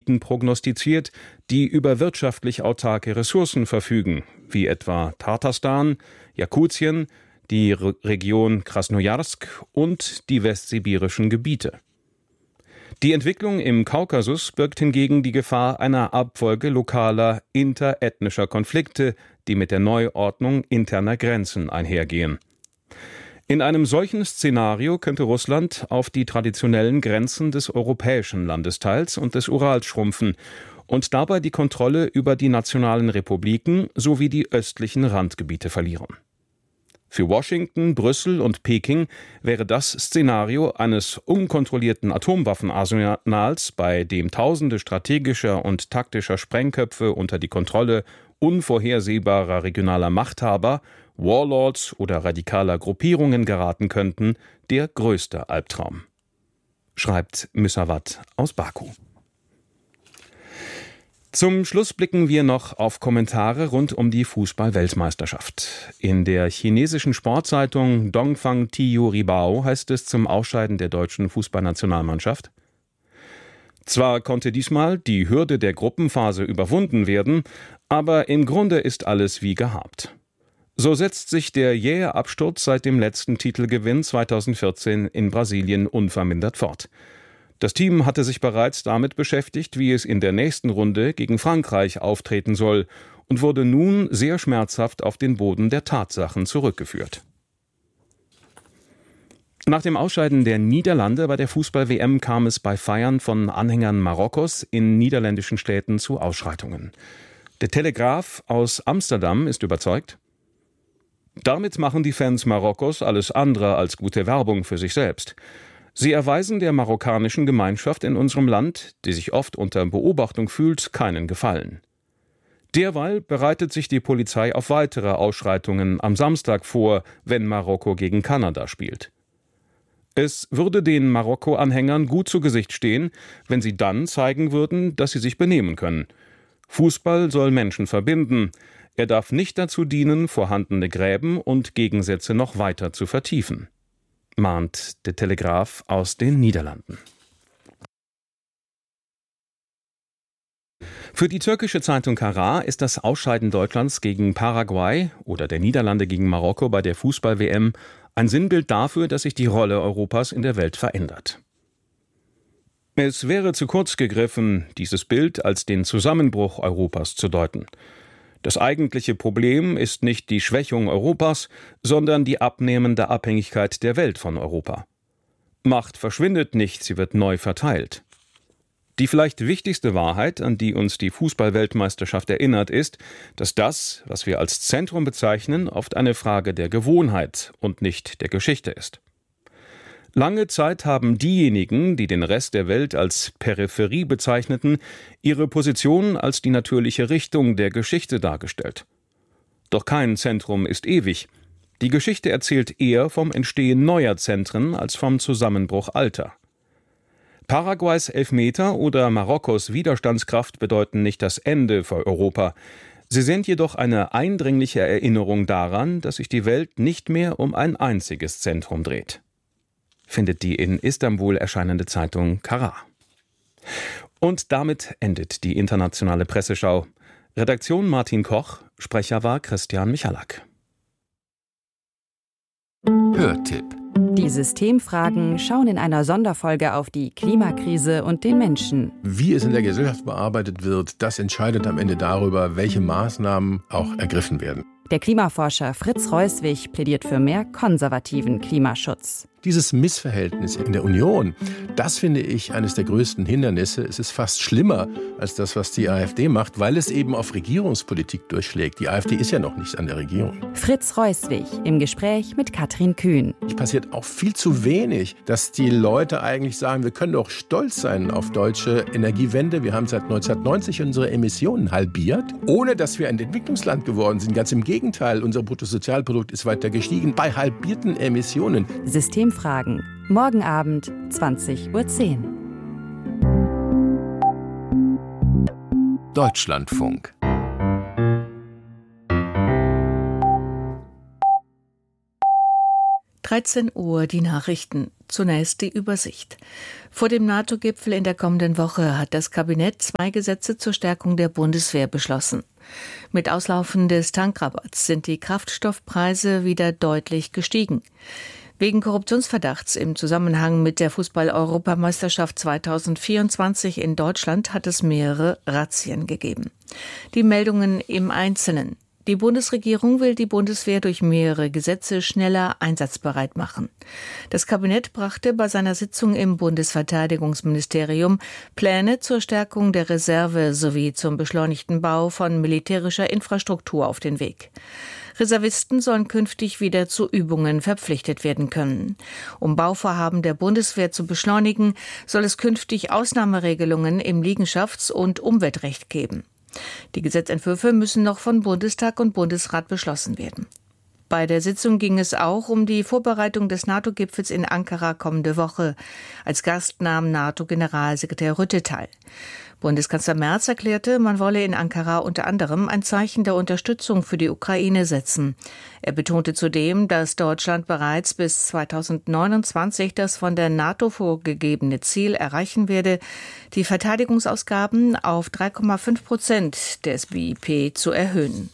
Gebieten prognostiziert, die über wirtschaftlich autarke Ressourcen verfügen, wie etwa Tatarstan, Jakutien, die Region Krasnojarsk und die westsibirischen Gebiete. Die Entwicklung im Kaukasus birgt hingegen die Gefahr einer Abfolge lokaler, interethnischer Konflikte, die mit der Neuordnung interner Grenzen einhergehen. In einem solchen Szenario könnte Russland auf die traditionellen Grenzen des europäischen Landesteils und des Urals schrumpfen und dabei die Kontrolle über die nationalen Republiken sowie die östlichen Randgebiete verlieren. Für Washington, Brüssel und Peking wäre das Szenario eines unkontrollierten Atomwaffenarsenals, bei dem Tausende strategischer und taktischer Sprengköpfe unter die Kontrolle unvorhersehbarer regionaler Machthaber, Warlords oder radikaler Gruppierungen geraten könnten, der größte Albtraum. Schreibt Müsavat aus Baku. Zum Schluss blicken wir noch auf Kommentare rund um die Fußball-Weltmeisterschaft. In der chinesischen Sportzeitung Dongfang Tiyu Ribao heißt es zum Ausscheiden der deutschen Fußballnationalmannschaft: Zwar konnte diesmal die Hürde der Gruppenphase überwunden werden, aber im Grunde ist alles wie gehabt. So setzt sich der jähe Absturz seit dem letzten Titelgewinn 2014 in Brasilien unvermindert fort. Das Team hatte sich bereits damit beschäftigt, wie es in der nächsten Runde gegen Frankreich auftreten soll, und wurde nun sehr schmerzhaft auf den Boden der Tatsachen zurückgeführt. Nach dem Ausscheiden der Niederlande bei der Fußball-WM kam es bei Feiern von Anhängern Marokkos in niederländischen Städten zu Ausschreitungen. Der Telegraaf aus Amsterdam ist überzeugt: Damit machen die Fans Marokkos alles andere als gute Werbung für sich selbst. Sie erweisen der marokkanischen Gemeinschaft in unserem Land, die sich oft unter Beobachtung fühlt, keinen Gefallen. Derweil bereitet sich die Polizei auf weitere Ausschreitungen am Samstag vor, wenn Marokko gegen Kanada spielt. Es würde den Marokko-Anhängern gut zu Gesicht stehen, wenn sie dann zeigen würden, dass sie sich benehmen können. Fußball soll Menschen verbinden. Er darf nicht dazu dienen, vorhandene Gräben und Gegensätze noch weiter zu vertiefen, mahnt der Telegraaf aus den Niederlanden. Für die türkische Zeitung Karar ist das Ausscheiden Deutschlands gegen Paraguay oder der Niederlande gegen Marokko bei der Fußball-WM ein Sinnbild dafür, dass sich die Rolle Europas in der Welt verändert. Es wäre zu kurz gegriffen, dieses Bild als den Zusammenbruch Europas zu deuten. Das eigentliche Problem ist nicht die Schwächung Europas, sondern die abnehmende Abhängigkeit der Welt von Europa. Macht verschwindet nicht, sie wird neu verteilt. Die vielleicht wichtigste Wahrheit, an die uns die Fußball-Weltmeisterschaft erinnert, ist, dass das, was wir als Zentrum bezeichnen, oft eine Frage der Gewohnheit und nicht der Geschichte ist. Lange Zeit haben diejenigen, die den Rest der Welt als Peripherie bezeichneten, ihre Position als die natürliche Richtung der Geschichte dargestellt. Doch kein Zentrum ist ewig. Die Geschichte erzählt eher vom Entstehen neuer Zentren als vom Zusammenbruch alter. Paraguays Elfmeter oder Marokkos Widerstandskraft bedeuten nicht das Ende für Europa. Sie sind jedoch eine eindringliche Erinnerung daran, dass sich die Welt nicht mehr um ein einziges Zentrum dreht. Findet die in Istanbul erscheinende Zeitung Karar. Und damit endet die internationale Presseschau. Redaktion Martin Koch, Sprecher war Christian Michalak. Hörtipp: Die Systemfragen schauen in einer Sonderfolge auf die Klimakrise und den Menschen. Wie es in der Gesellschaft bearbeitet wird, das entscheidet am Ende darüber, welche Maßnahmen auch ergriffen werden. Der Klimaforscher Fritz Reuswig plädiert für mehr konservativen Klimaschutz. Dieses Missverhältnis in der Union, das finde ich eines der größten Hindernisse. Es ist fast schlimmer als das, was die AfD macht, weil es eben auf Regierungspolitik durchschlägt. Die AfD ist ja noch nicht an der Regierung. Fritz Reuswig im Gespräch mit Katrin Kühn. Es passiert auch viel zu wenig, dass die Leute eigentlich sagen, wir können doch stolz sein auf deutsche Energiewende. Wir haben seit 1990 unsere Emissionen halbiert, ohne dass wir ein Entwicklungsland geworden sind. Ganz im Gegenteil, unser Bruttosozialprodukt ist weiter gestiegen bei halbierten Emissionen. Systemfragen. Morgen Abend, 20:10 Uhr. Deutschlandfunk. 13 Uhr die Nachrichten. Zunächst die Übersicht. Vor dem NATO-Gipfel in der kommenden Woche hat das Kabinett 2 Gesetze zur Stärkung der Bundeswehr beschlossen. Mit Auslaufen des Tankrabatts sind die Kraftstoffpreise wieder deutlich gestiegen. Wegen Korruptionsverdachts im Zusammenhang mit der Fußball-Europameisterschaft 2024 in Deutschland hat es mehrere Razzien gegeben. Die Meldungen im Einzelnen. Die Bundesregierung will die Bundeswehr durch mehrere Gesetze schneller einsatzbereit machen. Das Kabinett brachte bei seiner Sitzung im Bundesverteidigungsministerium Pläne zur Stärkung der Reserve sowie zum beschleunigten Bau von militärischer Infrastruktur auf den Weg. Reservisten sollen künftig wieder zu Übungen verpflichtet werden können. Um Bauvorhaben der Bundeswehr zu beschleunigen, soll es künftig Ausnahmeregelungen im Liegenschafts- und Umweltrecht geben. Die Gesetzentwürfe müssen noch von Bundestag und Bundesrat beschlossen werden. Bei der Sitzung ging es auch um die Vorbereitung des NATO-Gipfels in Ankara kommende Woche. Als Gast nahm NATO-Generalsekretär Rutte teil. Bundeskanzler Merz erklärte, man wolle in Ankara unter anderem ein Zeichen der Unterstützung für die Ukraine setzen. Er betonte zudem, dass Deutschland bereits bis 2029 das von der NATO vorgegebene Ziel erreichen werde, die Verteidigungsausgaben auf 3,5% des BIP zu erhöhen.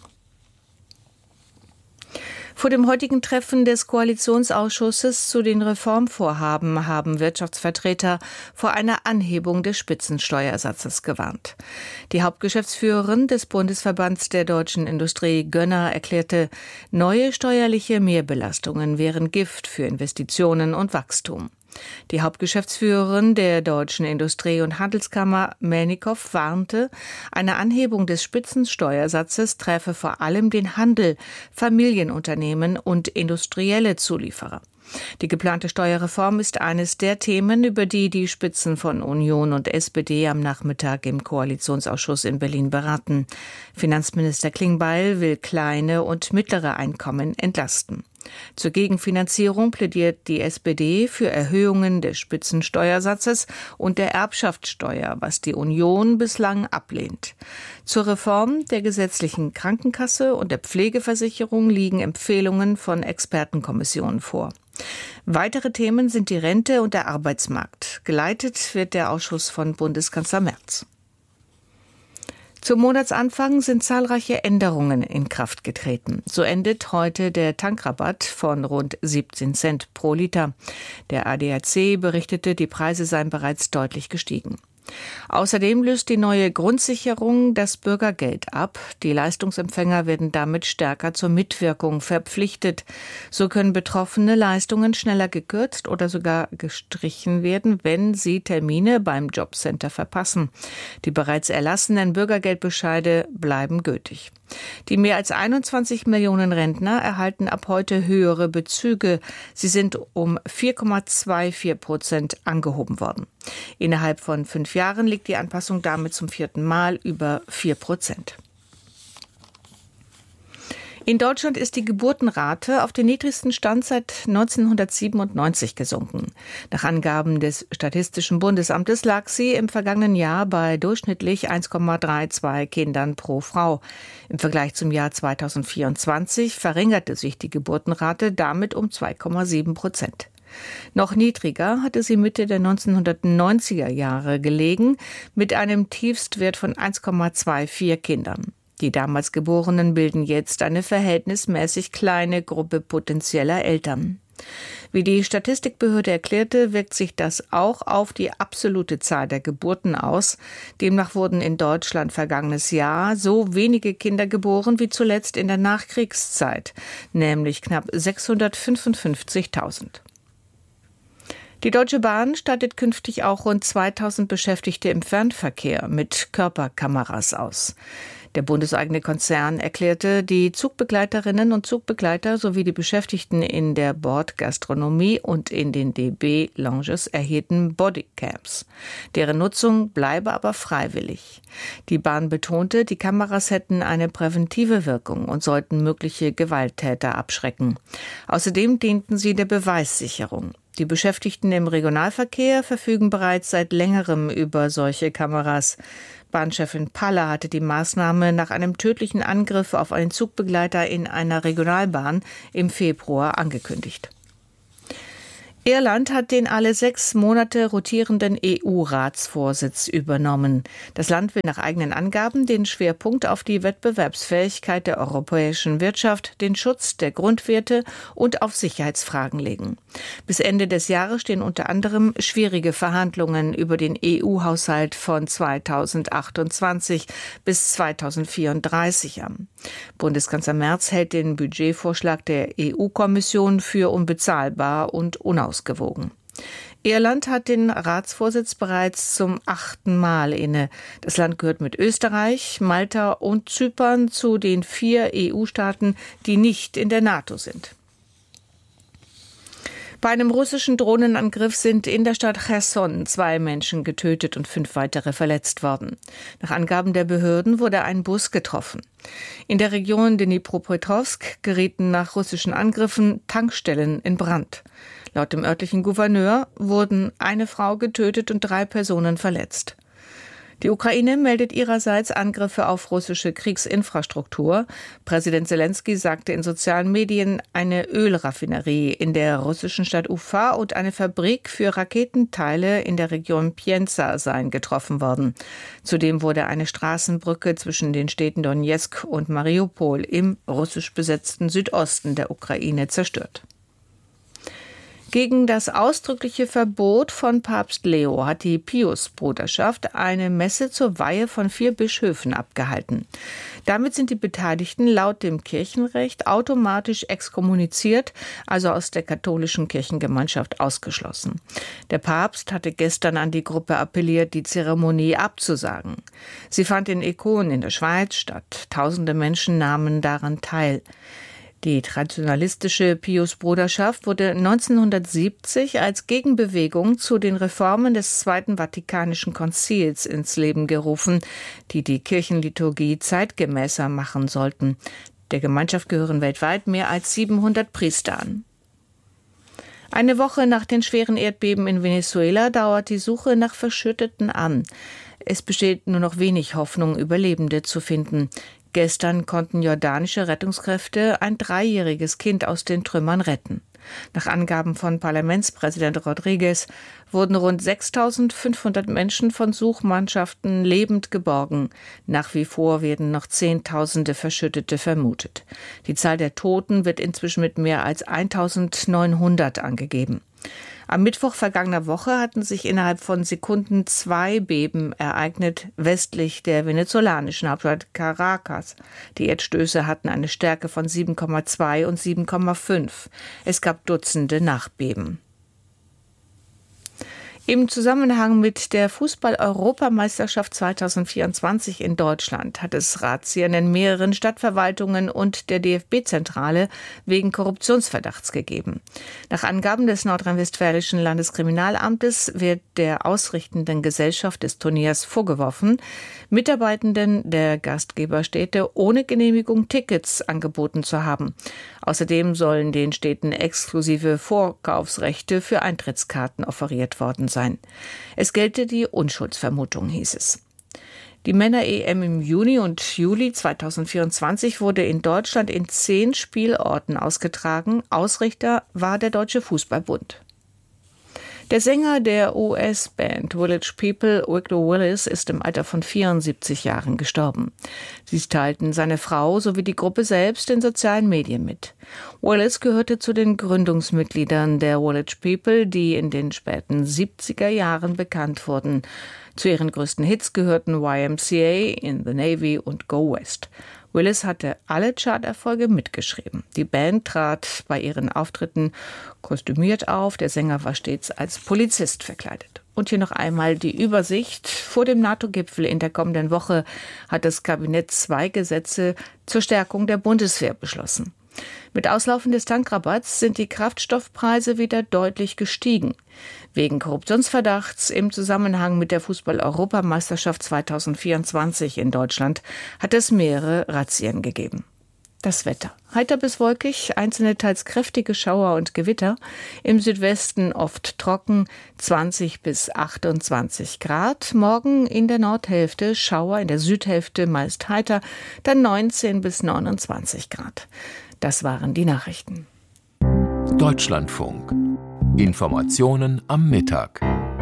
Vor dem heutigen Treffen des Koalitionsausschusses zu den Reformvorhaben haben Wirtschaftsvertreter vor einer Anhebung des Spitzensteuersatzes gewarnt. Die Hauptgeschäftsführerin des Bundesverbands der deutschen Industrie, Gönner, erklärte, neue steuerliche Mehrbelastungen wären Gift für Investitionen und Wachstum. Die Hauptgeschäftsführerin der Deutschen Industrie- und Handelskammer, Melnikow, warnte, eine Anhebung des Spitzensteuersatzes treffe vor allem den Handel, Familienunternehmen und industrielle Zulieferer. Die geplante Steuerreform ist eines der Themen, über die die Spitzen von Union und SPD am Nachmittag im Koalitionsausschuss in Berlin beraten. Finanzminister Klingbeil will kleine und mittlere Einkommen entlasten. Zur Gegenfinanzierung plädiert die SPD für Erhöhungen des Spitzensteuersatzes und der Erbschaftssteuer, was die Union bislang ablehnt. Zur Reform der gesetzlichen Krankenkasse und der Pflegeversicherung liegen Empfehlungen von Expertenkommissionen vor. Weitere Themen sind die Rente und der Arbeitsmarkt. Geleitet wird der Ausschuss von Bundeskanzler Merz. Zum Monatsanfang sind zahlreiche Änderungen in Kraft getreten. So endet heute der Tankrabatt von rund 17 Cent pro Liter. Der ADAC berichtete, die Preise seien bereits deutlich gestiegen. Außerdem löst die neue Grundsicherung das Bürgergeld ab. Die Leistungsempfänger werden damit stärker zur Mitwirkung verpflichtet. So können betroffene Leistungen schneller gekürzt oder sogar gestrichen werden, wenn sie Termine beim Jobcenter verpassen. Die bereits erlassenen Bürgergeldbescheide bleiben gültig. Die mehr als 21 Millionen Rentner erhalten ab heute höhere Bezüge. Sie sind um 4,24% angehoben worden. Innerhalb von 5 Jahren liegt die Anpassung damit zum 4. Mal über 4%. In Deutschland ist die Geburtenrate auf den niedrigsten Stand seit 1997 gesunken. Nach Angaben des Statistischen Bundesamtes lag sie im vergangenen Jahr bei durchschnittlich 1,32 Kindern pro Frau. Im Vergleich zum Jahr 2024 verringerte sich die Geburtenrate damit um 2,7%. Noch niedriger hatte sie Mitte der 1990er Jahre gelegen, mit einem Tiefstwert von 1,24 Kindern. Die damals Geborenen bilden jetzt eine verhältnismäßig kleine Gruppe potenzieller Eltern. Wie die Statistikbehörde erklärte, wirkt sich das auch auf die absolute Zahl der Geburten aus. Demnach wurden in Deutschland vergangenes Jahr so wenige Kinder geboren wie zuletzt in der Nachkriegszeit, nämlich knapp 655.000. Die Deutsche Bahn stattet künftig auch rund 2000 Beschäftigte im Fernverkehr mit Körperkameras aus. Der bundeseigene Konzern erklärte, die Zugbegleiterinnen und Zugbegleiter sowie die Beschäftigten in der Bordgastronomie und in den DB-Lounges erhielten Bodycams. Deren Nutzung bleibe aber freiwillig. Die Bahn betonte, die Kameras hätten eine präventive Wirkung und sollten mögliche Gewalttäter abschrecken. Außerdem dienten sie der Beweissicherung. Die Beschäftigten im Regionalverkehr verfügen bereits seit längerem über solche Kameras. Bahnchefin Paller hatte die Maßnahme nach einem tödlichen Angriff auf einen Zugbegleiter in einer Regionalbahn im Februar angekündigt. Irland hat den alle 6 Monate rotierenden EU-Ratsvorsitz übernommen. Das Land will nach eigenen Angaben den Schwerpunkt auf die Wettbewerbsfähigkeit der europäischen Wirtschaft, den Schutz der Grundwerte und auf Sicherheitsfragen legen. Bis Ende des Jahres stehen unter anderem schwierige Verhandlungen über den EU-Haushalt von 2028 bis 2034 an. Bundeskanzler Merz hält den Budgetvorschlag der EU-Kommission für unbezahlbar und unausgewogen. Irland hat den Ratsvorsitz bereits zum 8. Mal inne. Das Land gehört mit Österreich, Malta und Zypern zu den 4 EU-Staaten, die nicht in der NATO sind. Bei einem russischen Drohnenangriff sind in der Stadt Cherson 2 Menschen getötet und 5 weitere verletzt worden. Nach Angaben der Behörden wurde ein Bus getroffen. In der Region Dnipropetrovsk gerieten nach russischen Angriffen Tankstellen in Brand. Laut dem örtlichen Gouverneur wurden eine Frau getötet und 3 Personen verletzt. Die Ukraine meldet ihrerseits Angriffe auf russische Kriegsinfrastruktur. Präsident Selenskyj sagte in sozialen Medien, eine Ölraffinerie in der russischen Stadt Ufa und eine Fabrik für Raketenteile in der Region Pienza seien getroffen worden. Zudem wurde eine Straßenbrücke zwischen den Städten Donezk und Mariupol im russisch besetzten Südosten der Ukraine zerstört. Gegen das ausdrückliche Verbot von Papst Leo hat die Pius-Bruderschaft eine Messe zur Weihe von 4 Bischöfen abgehalten. Damit sind die Beteiligten laut dem Kirchenrecht automatisch exkommuniziert, also aus der katholischen Kirchengemeinschaft ausgeschlossen. Der Papst hatte gestern an die Gruppe appelliert, die Zeremonie abzusagen. Sie fand in Econ in der Schweiz statt. Tausende Menschen nahmen daran teil. Die traditionalistische Pius-Bruderschaft wurde 1970 als Gegenbewegung zu den Reformen des Zweiten Vatikanischen Konzils ins Leben gerufen, die die Kirchenliturgie zeitgemäßer machen sollten. Der Gemeinschaft gehören weltweit mehr als 700 Priester an. Eine Woche nach den schweren Erdbeben in Venezuela dauert die Suche nach Verschütteten an. Es besteht nur noch wenig Hoffnung, Überlebende zu finden. Gestern konnten jordanische Rettungskräfte ein 3-jähriges Kind aus den Trümmern retten. Nach Angaben von Parlamentspräsident Rodriguez wurden rund 6.500 Menschen von Suchmannschaften lebend geborgen. Nach wie vor werden noch Zehntausende Verschüttete vermutet. Die Zahl der Toten wird inzwischen mit mehr als 1.900 angegeben. Am Mittwoch vergangener Woche hatten sich innerhalb von Sekunden 2 Beben ereignet, westlich der venezolanischen Hauptstadt Caracas. Die Erdstöße hatten eine Stärke von 7,2 und 7,5. Es gab Dutzende Nachbeben. Im Zusammenhang mit der Fußball-Europameisterschaft 2024 in Deutschland hat es Razzien in mehreren Stadtverwaltungen und der DFB-Zentrale wegen Korruptionsverdachts gegeben. Nach Angaben des nordrhein-westfälischen Landeskriminalamtes wird der ausrichtenden Gesellschaft des Turniers vorgeworfen, Mitarbeitenden der Gastgeberstädte ohne Genehmigung Tickets angeboten zu haben. Außerdem sollen den Städten exklusive Vorkaufsrechte für Eintrittskarten offeriert worden sein. Es gelte die Unschuldsvermutung, hieß es. Die Männer-EM im Juni und Juli 2024 wurde in Deutschland in 10 Spielorten ausgetragen. Ausrichter war der Deutsche Fußballbund. Der Sänger der US-Band Village People, Victor Willis, ist im Alter von 74 Jahren gestorben. Dies teilten seine Frau sowie die Gruppe selbst in sozialen Medien mit. Willis gehörte zu den Gründungsmitgliedern der Village People, die in den späten 70er Jahren bekannt wurden. Zu ihren größten Hits gehörten YMCA, In the Navy und Go West. Willis hatte alle Charterfolge mitgeschrieben. Die Band trat bei ihren Auftritten kostümiert auf. Der Sänger war stets als Polizist verkleidet. Und hier noch einmal die Übersicht. Vor dem NATO-Gipfel in der kommenden Woche hat das Kabinett 2 Gesetze zur Stärkung der Bundeswehr beschlossen. Mit Auslaufen des Tankrabatts sind die Kraftstoffpreise wieder deutlich gestiegen. Wegen Korruptionsverdachts im Zusammenhang mit der Fußball-Europameisterschaft 2024 in Deutschland hat es mehrere Razzien gegeben. Das Wetter. Heiter bis wolkig, einzelne teils kräftige Schauer und Gewitter. Im Südwesten oft trocken, 20 bis 28 Grad. Morgen in der Nordhälfte Schauer, in der Südhälfte meist heiter, dann 19 bis 29 Grad. Das waren die Nachrichten. Deutschlandfunk. Informationen am Mittag.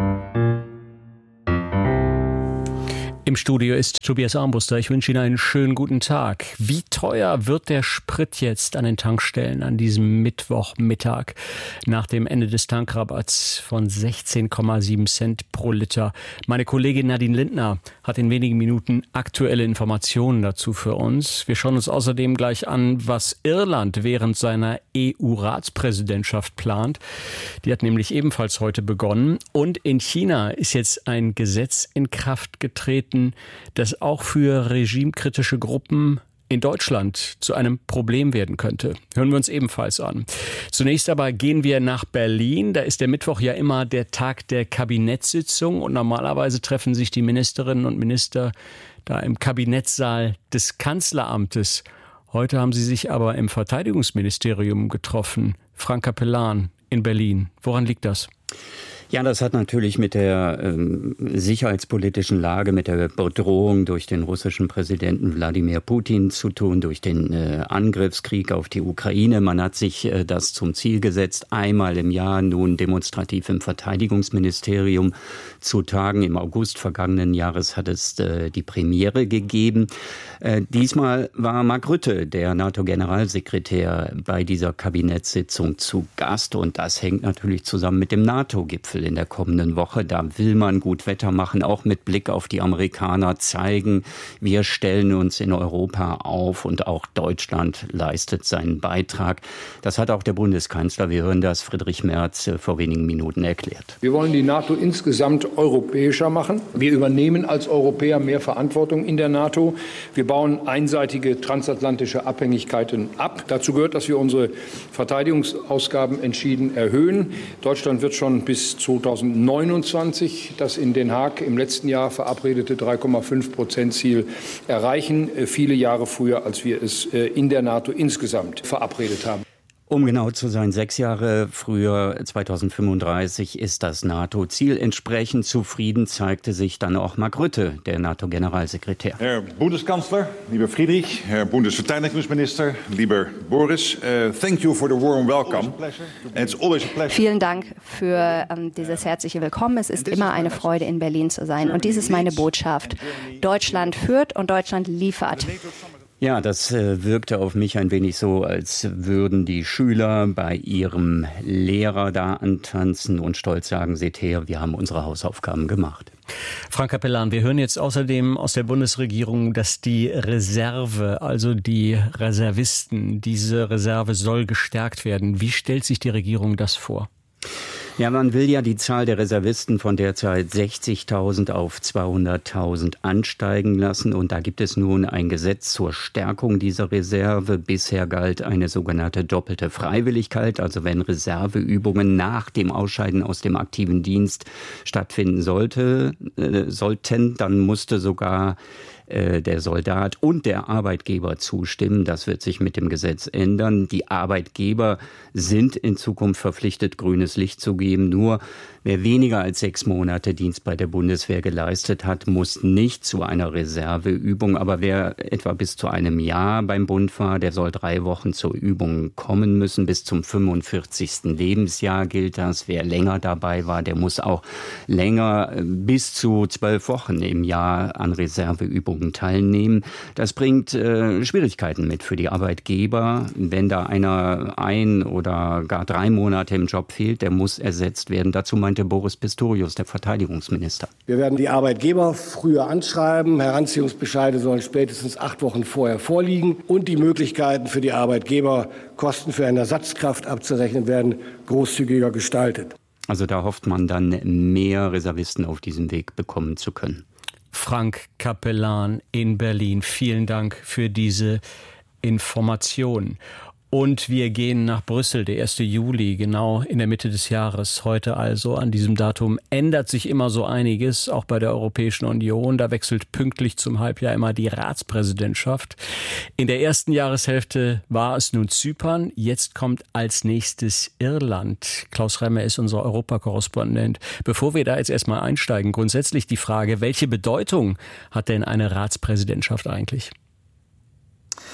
Im Studio ist Tobias Armbruster. Ich wünsche Ihnen einen schönen guten Tag. Wie teuer wird der Sprit jetzt an den Tankstellen an diesem Mittwochmittag nach dem Ende des Tankrabatts von 16,7 Cent pro Liter? Meine Kollegin Nadine Lindner hat in wenigen Minuten aktuelle Informationen dazu für uns. Wir schauen uns außerdem gleich an, was Irland während seiner EU-Ratspräsidentschaft plant. Die hat nämlich ebenfalls heute begonnen. Und in China ist jetzt ein Gesetz in Kraft getreten, das auch für regimekritische Gruppen in Deutschland zu einem Problem werden könnte. Hören wir uns ebenfalls an. Zunächst aber gehen wir nach Berlin. Da ist der Mittwoch ja immer der Tag der Kabinettssitzung und normalerweise treffen sich die Ministerinnen und Minister da im Kabinettssaal des Kanzleramtes. Heute haben sie sich aber im Verteidigungsministerium getroffen. Frank Capellan in Berlin. Woran liegt das? Ja, das hat natürlich mit der sicherheitspolitischen Lage, mit der Bedrohung durch den russischen Präsidenten Wladimir Putin zu tun, durch den Angriffskrieg auf die Ukraine. Man hat sich das zum Ziel gesetzt, einmal im Jahr nun demonstrativ im Verteidigungsministerium zu tagen. Im August vergangenen Jahres hat es die Premiere gegeben. Diesmal war Mark Rutte, der NATO-Generalsekretär, bei dieser Kabinettssitzung zu Gast. Und das hängt natürlich zusammen mit dem NATO-Gipfel in der kommenden Woche. Da will man gut Wetter machen, auch mit Blick auf die Amerikaner, zeigen, wir stellen uns in Europa auf und auch Deutschland leistet seinen Beitrag. Das hat auch der Bundeskanzler, wir hören das, Friedrich Merz, vor wenigen Minuten erklärt. Wir wollen die NATO insgesamt europäischer machen. Wir übernehmen als Europäer mehr Verantwortung in der NATO. Wir bauen einseitige transatlantische Abhängigkeiten ab. Dazu gehört, dass wir unsere Verteidigungsausgaben entschieden erhöhen. Deutschland wird schon bis 2029 das in Den Haag im letzten Jahr verabredete 3,5%-Ziel erreichen. Viele Jahre früher, als wir es in der NATO insgesamt verabredet haben. Um genau zu sein, 6 Jahre früher, 2035, ist das NATO-Ziel. Entsprechend zufrieden zeigte sich dann auch Mark Rutte, der NATO-Generalsekretär. Herr Bundeskanzler, lieber Friedrich, Herr Bundesverteidigungsminister, lieber Boris, thank you for the warm welcome. It's always a pleasure. Vielen Dank für dieses herzliche Willkommen. Es ist immer eine Freude, in Berlin zu sein. Und dies ist meine Botschaft. Deutschland führt und Deutschland liefert. Ja, das wirkte auf mich ein wenig so, als würden die Schüler bei ihrem Lehrer da antanzen und stolz sagen, seht her, wir haben unsere Hausaufgaben gemacht. Frank Capellan, wir hören jetzt außerdem aus der Bundesregierung, dass die Reserve, also die Reservisten, diese Reserve soll gestärkt werden. Wie stellt sich die Regierung das vor? Ja, man will ja die Zahl der Reservisten von derzeit 60.000 auf 200.000 ansteigen lassen. Und da gibt es nun ein Gesetz zur Stärkung dieser Reserve. Bisher galt eine sogenannte doppelte Freiwilligkeit. Also wenn Reserveübungen nach dem Ausscheiden aus dem aktiven Dienst stattfinden sollten, dann musste sogar der Soldat und der Arbeitgeber zustimmen. Das wird sich mit dem Gesetz ändern. Die Arbeitgeber sind in Zukunft verpflichtet, grünes Licht zu geben. Nur wer weniger als 6 Monate Dienst bei der Bundeswehr geleistet hat, muss nicht zu einer Reserveübung. Aber wer etwa bis zu einem Jahr beim Bund war, der soll 3 Wochen zur Übung kommen müssen. Bis zum 45. Lebensjahr gilt das. Wer länger dabei war, der muss auch länger, bis zu 12 Wochen im Jahr an Reserveübungen teilnehmen. Das bringt Schwierigkeiten mit für die Arbeitgeber. Wenn da einer 1 oder gar 3 Monate im Job fehlt, der muss ersetzt werden. Dazu meinte Boris Pistorius, der Verteidigungsminister. Wir werden die Arbeitgeber früher anschreiben. Heranziehungsbescheide sollen spätestens 8 Wochen vorher vorliegen. Und die Möglichkeiten für die Arbeitgeber, Kosten für eine Ersatzkraft abzurechnen, werden großzügiger gestaltet. Also da hofft man dann, mehr Reservisten auf diesem Weg bekommen zu können. Frank Capellan in Berlin. Vielen Dank für diese Information. Und wir gehen nach Brüssel, der 1. Juli, genau in der Mitte des Jahres. Heute also an diesem Datum ändert sich immer so einiges, auch bei der Europäischen Union. Da wechselt pünktlich zum Halbjahr immer die Ratspräsidentschaft. In der ersten Jahreshälfte war es nun Zypern. Jetzt kommt als nächstes Irland. Klaus Remmer ist unser Europakorrespondent. Bevor wir da jetzt erstmal einsteigen, grundsätzlich die Frage, welche Bedeutung hat denn eine Ratspräsidentschaft eigentlich?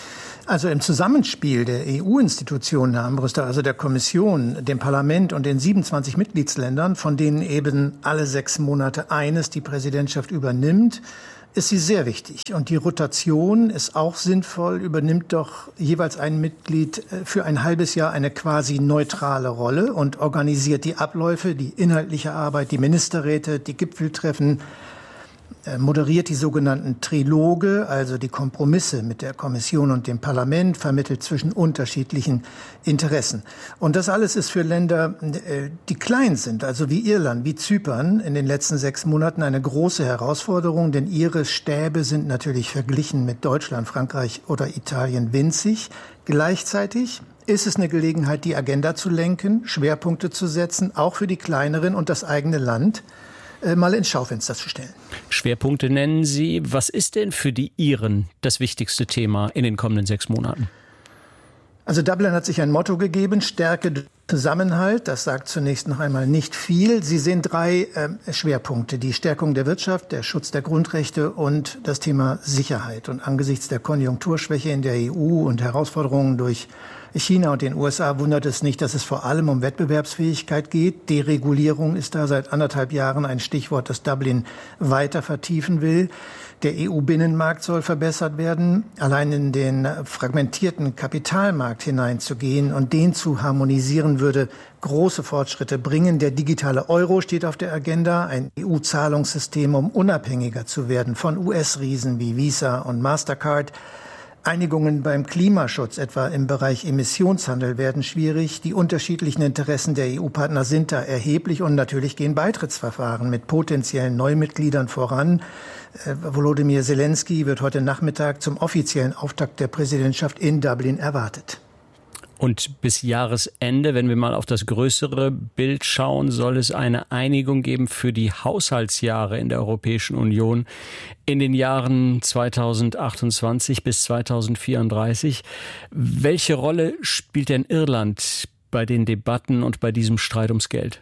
Also im Zusammenspiel der EU-Institutionen, Herr Armbruster, also der Kommission, dem Parlament und den 27 Mitgliedsländern, von denen eben alle 6 Monate eines die Präsidentschaft übernimmt, ist sie sehr wichtig. Und die Rotation ist auch sinnvoll, übernimmt doch jeweils ein Mitglied für ein halbes Jahr eine quasi neutrale Rolle und organisiert die Abläufe, die inhaltliche Arbeit, die Ministerräte, die Gipfeltreffen, moderiert die sogenannten Triloge, also die Kompromisse mit der Kommission und dem Parlament, vermittelt zwischen unterschiedlichen Interessen. Und das alles ist für Länder, die klein sind, also wie Irland, wie Zypern, in den letzten 6 Monaten eine große Herausforderung, denn ihre Stäbe sind natürlich verglichen mit Deutschland, Frankreich oder Italien winzig. Gleichzeitig ist es eine Gelegenheit, die Agenda zu lenken, Schwerpunkte zu setzen, auch für die kleineren und das eigene Land mal ins Schaufenster zu stellen. Schwerpunkte nennen Sie. Was ist denn für die Iren das wichtigste Thema in den kommenden 6 Monaten? Also Dublin hat sich ein Motto gegeben, Stärke, Zusammenhalt. Das sagt zunächst noch einmal nicht viel. Sie sehen 3 Schwerpunkte, die Stärkung der Wirtschaft, der Schutz der Grundrechte und das Thema Sicherheit. Und angesichts der Konjunkturschwäche in der EU und Herausforderungen durch China und den USA wundert es nicht, dass es vor allem um Wettbewerbsfähigkeit geht. Deregulierung ist da seit 1,5 Jahren ein Stichwort, das Dublin weiter vertiefen will. Der EU-Binnenmarkt soll verbessert werden. Allein in den fragmentierten Kapitalmarkt hineinzugehen und den zu harmonisieren, würde große Fortschritte bringen. Der digitale Euro steht auf der Agenda, ein EU-Zahlungssystem, um unabhängiger zu werden von US-Riesen wie Visa und Mastercard. Einigungen beim Klimaschutz, etwa im Bereich Emissionshandel, werden schwierig. Die unterschiedlichen Interessen der EU-Partner sind da erheblich und natürlich gehen Beitrittsverfahren mit potenziellen Neumitgliedern voran. Volodymyr Zelensky wird heute Nachmittag zum offiziellen Auftakt der Präsidentschaft in Dublin erwartet. Und bis Jahresende, wenn wir mal auf das größere Bild schauen, soll es eine Einigung geben für die Haushaltsjahre in der Europäischen Union in den Jahren 2028 bis 2034. Welche Rolle spielt denn Irland bei den Debatten und bei diesem Streit ums Geld?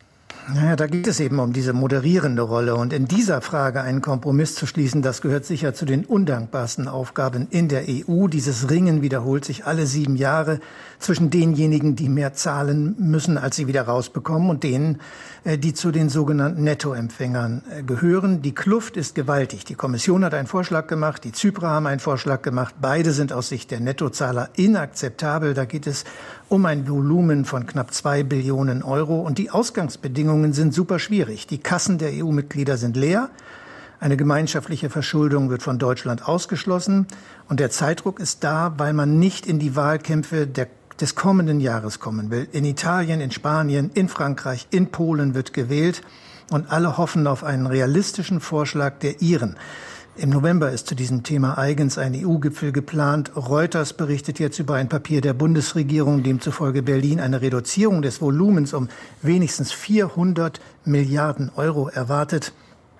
Naja, da geht es eben um diese moderierende Rolle. Und in dieser Frage einen Kompromiss zu schließen, das gehört sicher zu den undankbarsten Aufgaben in der EU. Dieses Ringen wiederholt sich alle 7 Jahre zwischen denjenigen, die mehr zahlen müssen, als sie wieder rausbekommen, und denen, die zu den sogenannten Nettoempfängern gehören. Die Kluft ist gewaltig. Die Kommission hat einen Vorschlag gemacht, die Zyprer haben einen Vorschlag gemacht. Beide sind aus Sicht der Nettozahler inakzeptabel. Da geht es um ein Volumen von knapp 2 Billionen Euro. Und die Ausgangsbedingungen sind super schwierig. Die Kassen der EU-Mitglieder sind leer. Eine gemeinschaftliche Verschuldung wird von Deutschland ausgeschlossen. Und der Zeitdruck ist da, weil man nicht in die Wahlkämpfe des kommenden Jahres kommen will. In Italien, in Spanien, in Frankreich, in Polen wird gewählt. Und alle hoffen auf einen realistischen Vorschlag der Iren. Im November ist zu diesem Thema eigens ein EU-Gipfel geplant. Reuters berichtet jetzt über ein Papier der Bundesregierung, demzufolge Berlin eine Reduzierung des Volumens um wenigstens 400 Milliarden Euro erwartet.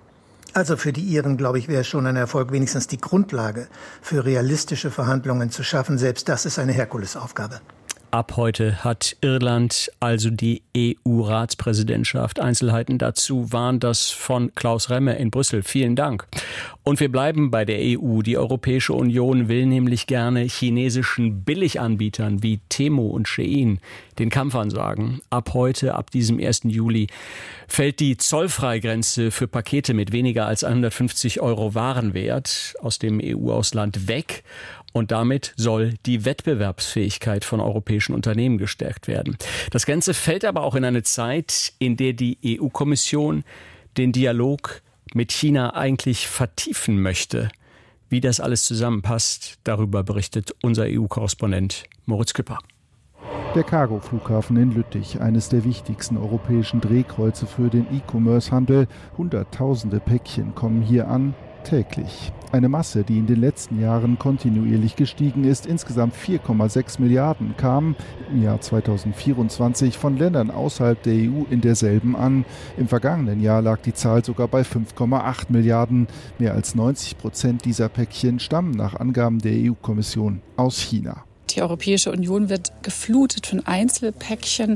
Also für die Iren, glaube ich, wäre es schon ein Erfolg, wenigstens die Grundlage für realistische Verhandlungen zu schaffen. Selbst das ist eine Herkulesaufgabe. Ab heute hat Irland also die EU-Ratspräsidentschaft. Einzelheiten dazu waren das von Klaus Remme in Brüssel. Vielen Dank. Und wir bleiben bei der EU. Die Europäische Union will nämlich gerne chinesischen Billiganbietern wie Temu und Shein den Kampf ansagen. Ab heute, ab diesem 1. Juli, fällt die Zollfreigrenze für Pakete mit weniger als 150 € Warenwert aus dem EU-Ausland weg. Und damit soll die Wettbewerbsfähigkeit von europäischen Unternehmen gestärkt werden. Das Ganze fällt aber auch in eine Zeit, in der die EU-Kommission den Dialog mit China eigentlich vertiefen möchte. Wie das alles zusammenpasst, darüber berichtet unser EU-Korrespondent Moritz Küpper. Der Cargo-Flughafen in Lüttich, eines der wichtigsten europäischen Drehkreuze für den E-Commerce-Handel. Hunderttausende Päckchen kommen hier an, täglich. Eine Masse, die in den letzten Jahren kontinuierlich gestiegen ist. Insgesamt 4,6 Milliarden kamen im Jahr 2024 von Ländern außerhalb der EU in derselben an. Im vergangenen Jahr lag die Zahl sogar bei 5,8 Milliarden. Mehr als 90% dieser Päckchen stammen nach Angaben der EU-Kommission aus China. Die Europäische Union wird geflutet von Einzelpäckchen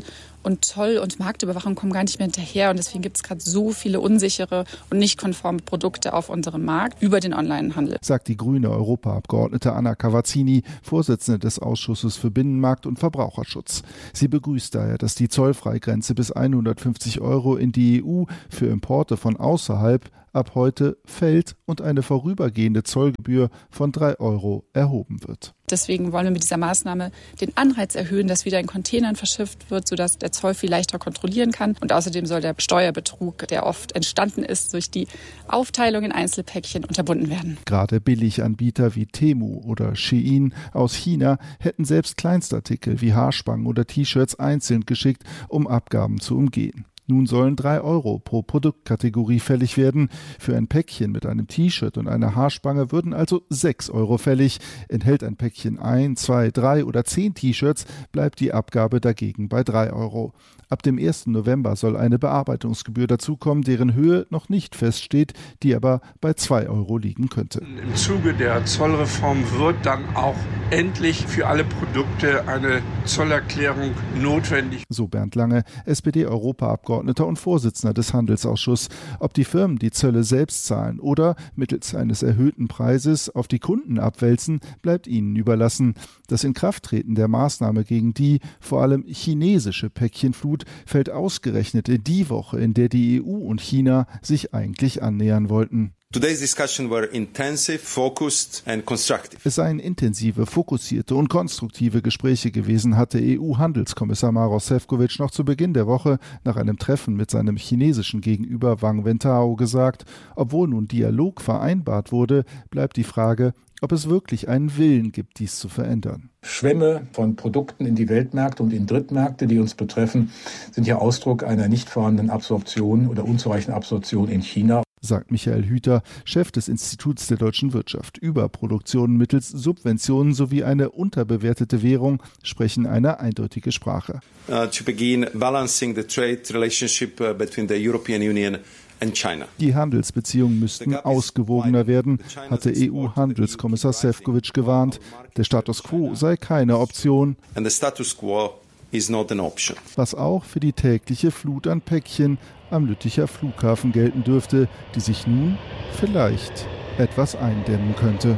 und Zoll und Marktüberwachung kommen gar nicht mehr hinterher. Und deswegen gibt es gerade so viele unsichere und nicht konforme Produkte auf unserem Markt über den Onlinehandel. Sagt die grüne Europaabgeordnete Anna Cavazzini, Vorsitzende des Ausschusses für Binnenmarkt und Verbraucherschutz. Sie begrüßt daher, dass die Zollfreigrenze bis 150 € in die EU für Importe von außerhalb ab heute fällt und eine vorübergehende Zollgebühr von 3 € erhoben wird. Deswegen wollen wir mit dieser Maßnahme den Anreiz erhöhen, dass wieder in Containern verschifft wird, sodass der Zoll viel leichter kontrollieren kann. Und außerdem soll der Steuerbetrug, der oft entstanden ist durch die Aufteilung in Einzelpäckchen, unterbunden werden. Gerade Billiganbieter wie Temu oder Shein aus China hätten selbst Kleinstartikel wie Haarspangen oder T-Shirts einzeln geschickt, um Abgaben zu umgehen. Nun sollen 3 € pro Produktkategorie fällig werden. Für ein Päckchen mit einem T-Shirt und einer Haarspange würden also 6 € fällig. Enthält ein Päckchen 1, 2, 3 oder 10 T-Shirts, bleibt die Abgabe dagegen bei 3 €. Ab dem 1. November soll eine Bearbeitungsgebühr dazukommen, deren Höhe noch nicht feststeht, die aber bei 2 € liegen könnte. Im Zuge der Zollreform wird dann auch endlich für alle Produkte eine Zollerklärung notwendig. So Bernd Lange, SPD-Europaabgeordneter und Vorsitzender des Handelsausschusses. Ob die Firmen die Zölle selbst zahlen oder mittels eines erhöhten Preises auf die Kunden abwälzen, bleibt ihnen überlassen. Das Inkrafttreten der Maßnahme gegen die vor allem chinesische Päckchenflut fällt ausgerechnet in die Woche, in der die EU und China sich eigentlich annähern wollten. Today's discussion were intensive, focused and constructive. Es seien intensive, fokussierte und konstruktive Gespräche gewesen, hatte EU-Handelskommissar Maroš Šefčovič noch zu Beginn der Woche nach einem Treffen mit seinem chinesischen Gegenüber Wang Wentao gesagt. Obwohl nun Dialog vereinbart wurde, bleibt die Frage, ob es wirklich einen Willen gibt, dies zu verändern. Schwämme von Produkten in die Weltmärkte und in Drittmärkte, die uns betreffen, sind ja Ausdruck einer nicht vorhandenen Absorption oder unzureichenden Absorption in China. Sagt Michael Hüter, Chef des Instituts der deutschen Wirtschaft. Überproduktionen mittels Subventionen sowie eine unterbewertete Währung sprechen eine eindeutige Sprache. To begin balancing the trade relationship between the European Union and China. Die Handelsbeziehungen müssten ausgewogener werden, hatte EU-Handelskommissar Šefčovič gewarnt. Der Status quo sei keine Option. And the status quo is not an option. Was auch für die tägliche Flut an Päckchen am Lütticher Flughafen gelten dürfte, die sich nun vielleicht etwas eindämmen könnte.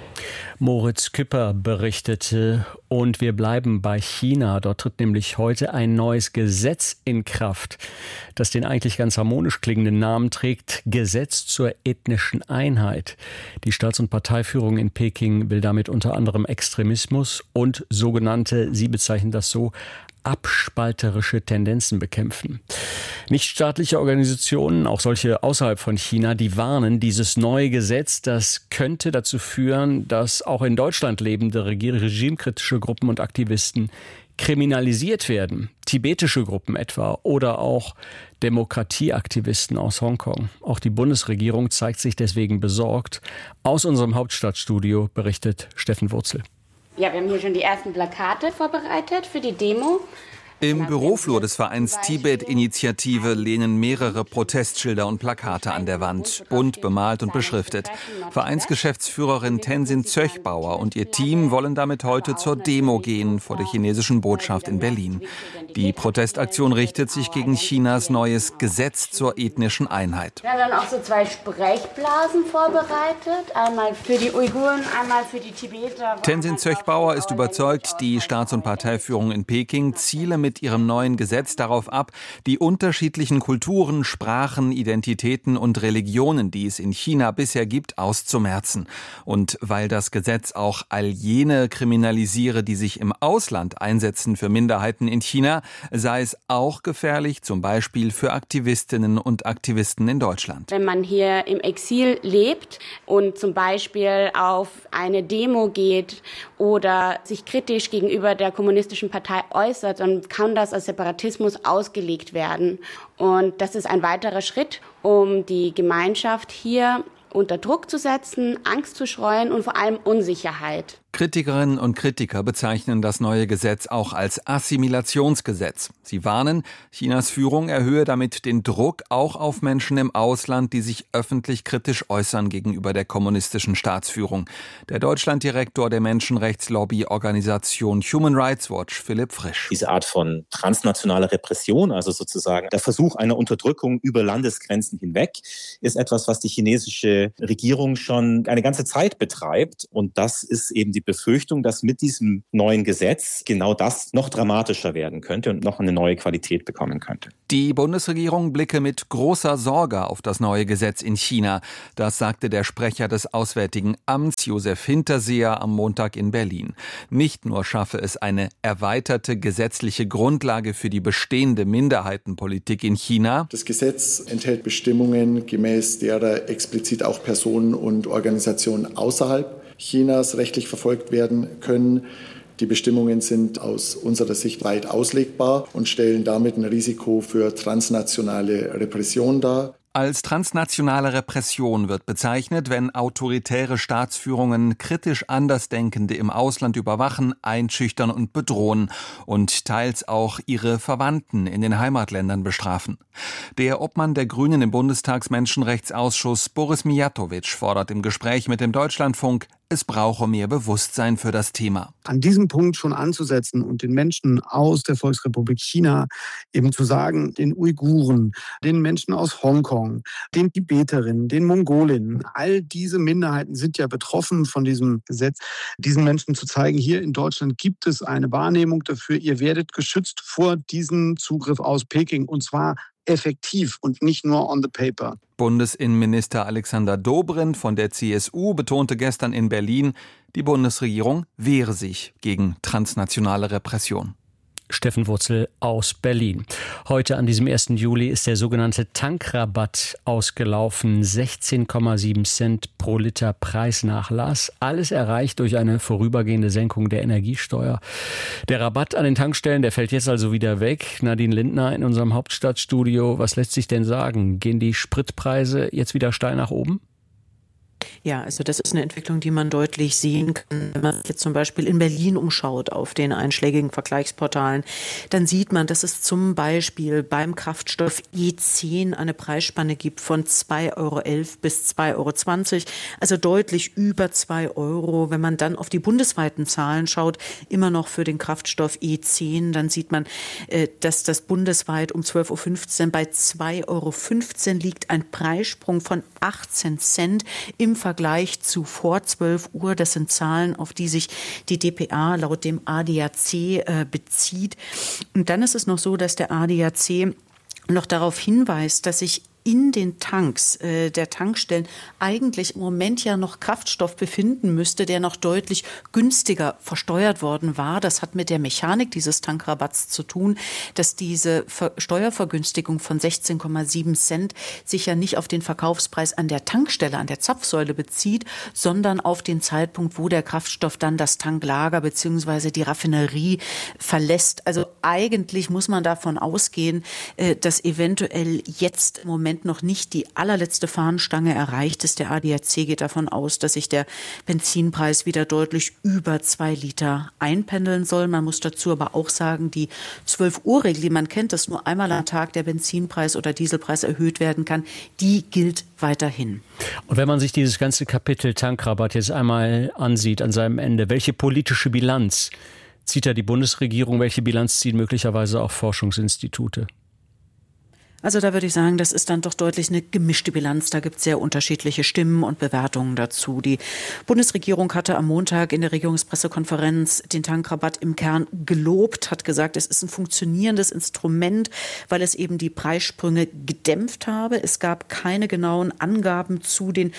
Moritz Küpper berichtete, und wir bleiben bei China. Dort tritt nämlich heute ein neues Gesetz in Kraft, das den eigentlich ganz harmonisch klingenden Namen trägt: Gesetz zur ethnischen Einheit. Die Staats- und Parteiführung in Peking will damit unter anderem Extremismus und sogenannte, sie bezeichnen das so, abspalterische Tendenzen bekämpfen. Nichtstaatliche Organisationen, auch solche außerhalb von China, die warnen, dieses neue Gesetz, das könnte dazu führen, dass auch in Deutschland lebende regimekritische Gruppen und Aktivisten kriminalisiert werden. Tibetische Gruppen etwa oder auch Demokratieaktivisten aus Hongkong. Auch die Bundesregierung zeigt sich deswegen besorgt. Aus unserem Hauptstadtstudio berichtet Steffen Wurzel. Ja, wir haben hier schon die ersten Plakate vorbereitet für die Demo. Im Büroflur des Vereins Tibet-Initiative lehnen mehrere Protestschilder und Plakate an der Wand, bunt bemalt und beschriftet. Vereinsgeschäftsführerin Tenzin Zöchbauer und ihr Team wollen damit heute zur Demo gehen vor der chinesischen Botschaft in Berlin. Die Protestaktion richtet sich gegen Chinas neues Gesetz zur ethnischen Einheit. Wir haben dann auch so 2 Sprechblasen vorbereitet, einmal für die Uiguren, einmal für die Tibeter. Tenzin Zöchbauer ist überzeugt, die Staats- und Parteiführung in Peking ziele mit ihrem neuen Gesetz darauf ab, die unterschiedlichen Kulturen, Sprachen, Identitäten und Religionen, die es in China bisher gibt, auszumerzen. Und weil das Gesetz auch all jene kriminalisiere, die sich im Ausland einsetzen für Minderheiten in China, sei es auch gefährlich, zum Beispiel für Aktivistinnen und Aktivisten in Deutschland. Wenn man hier im Exil lebt und zum Beispiel auf eine Demo geht oder sich kritisch gegenüber der kommunistischen Partei äußert, dann kann das als Separatismus ausgelegt werden. Und das ist ein weiterer Schritt, um die Gemeinschaft hier unter Druck zu setzen, Angst zu streuen und vor allem Unsicherheit. Kritikerinnen und Kritiker bezeichnen das neue Gesetz auch als Assimilationsgesetz. Sie warnen, Chinas Führung erhöhe damit den Druck auch auf Menschen im Ausland, die sich öffentlich kritisch äußern gegenüber der kommunistischen Staatsführung. Der Deutschlanddirektor der Menschenrechtslobby-Organisation Human Rights Watch, Philipp Frisch. Diese Art von transnationaler Repression, also sozusagen der Versuch einer Unterdrückung über Landesgrenzen hinweg, ist etwas, was die chinesische Regierung schon eine ganze Zeit betreibt. Und das ist eben die Befürchtung, dass mit diesem neuen Gesetz genau das noch dramatischer werden könnte und noch eine neue Qualität bekommen könnte. Die Bundesregierung blicke mit großer Sorge auf das neue Gesetz in China. Das sagte der Sprecher des Auswärtigen Amts, Josef Hinterseher, am Montag in Berlin. Nicht nur schaffe es eine erweiterte gesetzliche Grundlage für die bestehende Minderheitenpolitik in China. Das Gesetz enthält Bestimmungen, gemäß derer explizit auch Personen und Organisationen außerhalb Chinas rechtlich verfolgt werden können. Die Bestimmungen sind aus unserer Sicht weit auslegbar und stellen damit ein Risiko für transnationale Repression dar. Als transnationale Repression wird bezeichnet, wenn autoritäre Staatsführungen kritisch Andersdenkende im Ausland überwachen, einschüchtern und bedrohen und teils auch ihre Verwandten in den Heimatländern bestrafen. Der Obmann der Grünen im Bundestagsmenschenrechtsausschuss, Boris Mijatovic, fordert im Gespräch mit dem Deutschlandfunk, es brauche mehr Bewusstsein für das Thema. An diesem Punkt schon anzusetzen und den Menschen aus der Volksrepublik China eben zu sagen, den Uiguren, den Menschen aus Hongkong, den Tibeterinnen, den Mongolinnen, all diese Minderheiten sind ja betroffen von diesem Gesetz, diesen Menschen zu zeigen, hier in Deutschland gibt es eine Wahrnehmung dafür, ihr werdet geschützt vor diesem Zugriff aus Peking und zwar effektiv und nicht nur on the paper. Bundesinnenminister Alexander Dobrindt von der CSU betonte gestern in Berlin, die Bundesregierung wehre sich gegen transnationale Repression. Steffen Wurzel aus Berlin. Heute an diesem 1. Juli ist der sogenannte Tankrabatt ausgelaufen. 16,7 Cent pro Liter Preisnachlass. Alles erreicht durch eine vorübergehende Senkung der Energiesteuer. Der Rabatt an den Tankstellen, der fällt jetzt also wieder weg. Nadine Lindner in unserem Hauptstadtstudio. Was lässt sich denn sagen? Gehen die Spritpreise jetzt wieder steil nach oben? Ja, also das ist eine Entwicklung, die man deutlich sehen kann. Wenn man sich jetzt zum Beispiel in Berlin umschaut auf den einschlägigen Vergleichsportalen, dann sieht man, dass es zum Beispiel beim Kraftstoff E10 eine Preisspanne gibt von 2,11 € bis 2,20 €, also deutlich über 2 €. Wenn man dann auf die bundesweiten Zahlen schaut, immer noch für den Kraftstoff E10, dann sieht man, dass das bundesweit um 12,15 € bei 2,15 € liegt, ein Preissprung von 18 Cent im Vergleich zu vor 12 Uhr. Das sind Zahlen, auf die sich die dpa laut dem ADAC bezieht. Und dann ist es noch so, dass der ADAC noch darauf hinweist, dass sich in den Tanks der Tankstellen eigentlich im Moment ja noch Kraftstoff befinden müsste, der noch deutlich günstiger versteuert worden war. Das hat mit der Mechanik dieses Tankrabatts zu tun, dass diese Steuervergünstigung von 16,7 Cent sich ja nicht auf den Verkaufspreis an der Tankstelle, an der Zapfsäule bezieht, sondern auf den Zeitpunkt, wo der Kraftstoff dann das Tanklager bzw. die Raffinerie verlässt. Also eigentlich muss man davon ausgehen, dass eventuell jetzt im Moment noch nicht die allerletzte Fahnenstange erreicht ist. Der ADAC geht davon aus, dass sich der Benzinpreis wieder deutlich über 2 Liter einpendeln soll. Man muss dazu aber auch sagen, die 12-Uhr-Regel, die man kennt, dass nur einmal am Tag der Benzinpreis oder Dieselpreis erhöht werden kann, die gilt weiterhin. Und wenn man sich dieses ganze Kapitel Tankrabatt jetzt einmal ansieht an seinem Ende, welche politische Bilanz zieht da die Bundesregierung, welche Bilanz ziehen möglicherweise auch Forschungsinstitute? Also da würde ich sagen, das ist dann doch deutlich eine gemischte Bilanz. Da gibt es sehr unterschiedliche Stimmen und Bewertungen dazu. Die Bundesregierung hatte am Montag in der Regierungspressekonferenz den Tankrabatt im Kern gelobt, hat gesagt, es ist ein funktionierendes Instrument, weil es eben die Preissprünge gedämpft habe. Es gab keine genauen Angaben zu den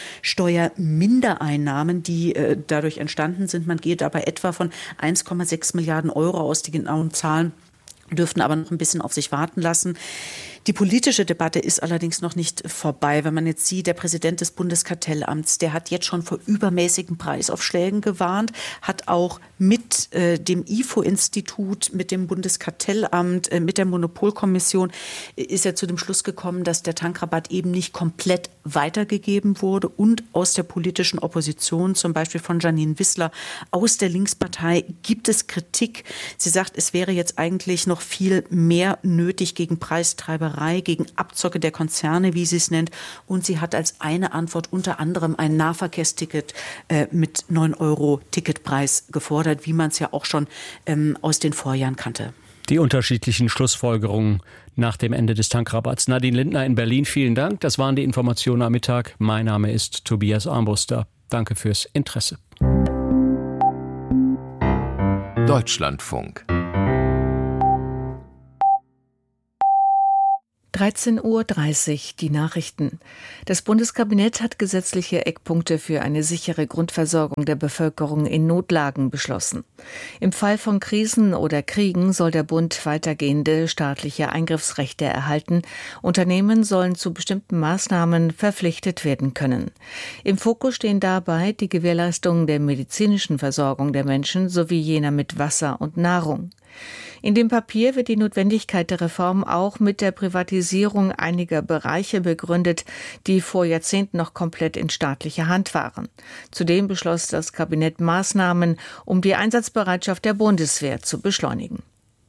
Steuermindereinnahmen, die dadurch entstanden sind. Man geht dabei etwa von 1,6 Milliarden € aus. Die genauen Zahlen dürften aber noch ein bisschen auf sich warten lassen. Die politische Debatte ist allerdings noch nicht vorbei. Wenn man jetzt sieht, der Präsident des Bundeskartellamts, der hat jetzt schon vor übermäßigen Preisaufschlägen gewarnt, hat auch mit dem IFO-Institut, mit dem Bundeskartellamt, mit der Monopolkommission, ist er zu dem Schluss gekommen, dass der Tankrabatt eben nicht komplett weitergegeben wurde. Und aus der politischen Opposition, zum Beispiel von Janine Wissler aus der Linkspartei, gibt es Kritik. Sie sagt, es wäre jetzt eigentlich noch viel mehr nötig gegen Preistreiberei, gegen Abzocke der Konzerne, wie sie es nennt. Und sie hat als eine Antwort unter anderem ein Nahverkehrsticket mit 9 € Ticketpreis gefordert, wie man es ja auch schon aus den Vorjahren kannte. Die unterschiedlichen Schlussfolgerungen nach dem Ende des Tankrabatts. Nadine Lindner in Berlin, vielen Dank. Das waren die Informationen am Mittag. Mein Name ist Tobias Armbruster. Danke fürs Interesse. Deutschlandfunk. 13:30 Uhr, die Nachrichten. Das Bundeskabinett hat gesetzliche Eckpunkte für eine sichere Grundversorgung der Bevölkerung in Notlagen beschlossen. Im Fall von Krisen oder Kriegen soll der Bund weitergehende staatliche Eingriffsrechte erhalten. Unternehmen sollen zu bestimmten Maßnahmen verpflichtet werden können. Im Fokus stehen dabei die Gewährleistung der medizinischen Versorgung der Menschen sowie jener mit Wasser und Nahrung. In dem Papier wird die Notwendigkeit der Reform auch mit der Privatisierung einiger Bereiche begründet, die vor Jahrzehnten noch komplett in staatlicher Hand waren. Zudem beschloss das Kabinett Maßnahmen, um die Einsatzbereitschaft der Bundeswehr zu beschleunigen.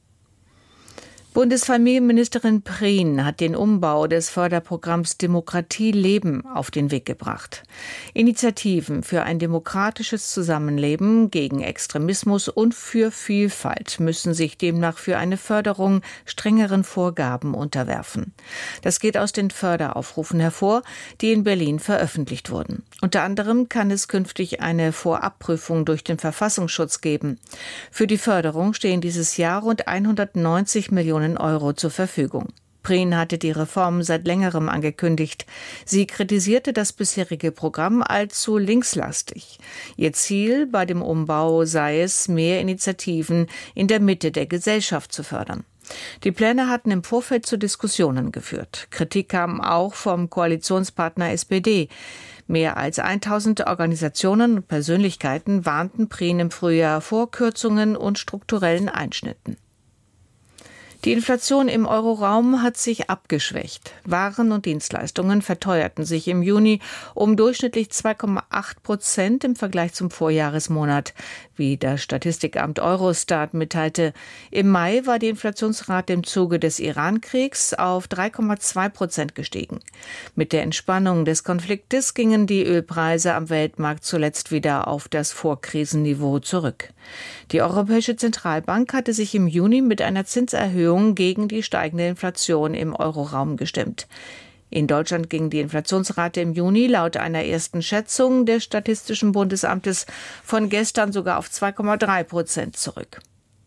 Bundesfamilienministerin Prien hat den Umbau des Förderprogramms Demokratie leben auf den Weg gebracht. Initiativen für ein demokratisches Zusammenleben gegen Extremismus und für Vielfalt müssen sich demnach für eine Förderung strengeren Vorgaben unterwerfen. Das geht aus den Förderaufrufen hervor, die in Berlin veröffentlicht wurden. Unter anderem kann es künftig eine Vorabprüfung durch den Verfassungsschutz geben. Für die Förderung stehen dieses Jahr rund 190 Millionen € zur Verfügung. Prien hatte die Reform seit längerem angekündigt. Sie kritisierte das bisherige Programm als zu linkslastig. Ihr Ziel bei dem Umbau sei es, mehr Initiativen in der Mitte der Gesellschaft zu fördern. Die Pläne hatten im Vorfeld zu Diskussionen geführt. Kritik kam auch vom Koalitionspartner SPD. Mehr als 1000 Organisationen und Persönlichkeiten warnten Prien im Frühjahr vor Kürzungen und strukturellen Einschnitten. Die Inflation im Euroraum hat sich abgeschwächt. Waren und Dienstleistungen verteuerten sich im Juni um durchschnittlich 2,8% im Vergleich zum Vorjahresmonat, wie das Statistikamt Eurostat mitteilte. Im Mai war die Inflationsrate im Zuge des Iran-Kriegs auf 3,2% gestiegen. Mit der Entspannung des Konfliktes gingen die Ölpreise am Weltmarkt zuletzt wieder auf das Vorkrisenniveau zurück. Die Europäische Zentralbank hatte sich im Juni mit einer Zinserhöhung gegen die steigende Inflation im Euroraum gestimmt. In Deutschland ging die Inflationsrate im Juni laut einer ersten Schätzung des Statistischen Bundesamtes von gestern sogar auf 2,3% zurück.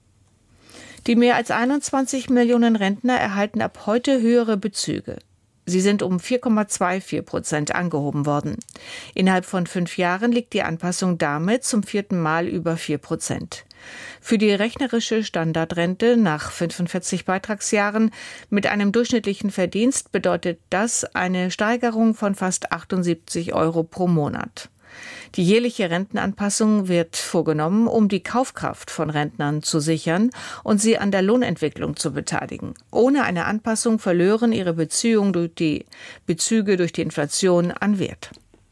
Die mehr als 21 Millionen Rentner erhalten ab heute höhere Bezüge. Sie sind um 4,24% angehoben worden. Innerhalb von 5 Jahren liegt die Anpassung damit zum 4. Mal über 4%. Für die rechnerische Standardrente nach 45 Beitragsjahren mit einem durchschnittlichen Verdienst bedeutet das eine Steigerung von fast 78 € pro Monat. Die jährliche Rentenanpassung wird vorgenommen, um die Kaufkraft von Rentnern zu sichern und sie an der Lohnentwicklung zu beteiligen. Ohne eine Anpassung verlören ihre Bezüge durch die Inflation an Wert.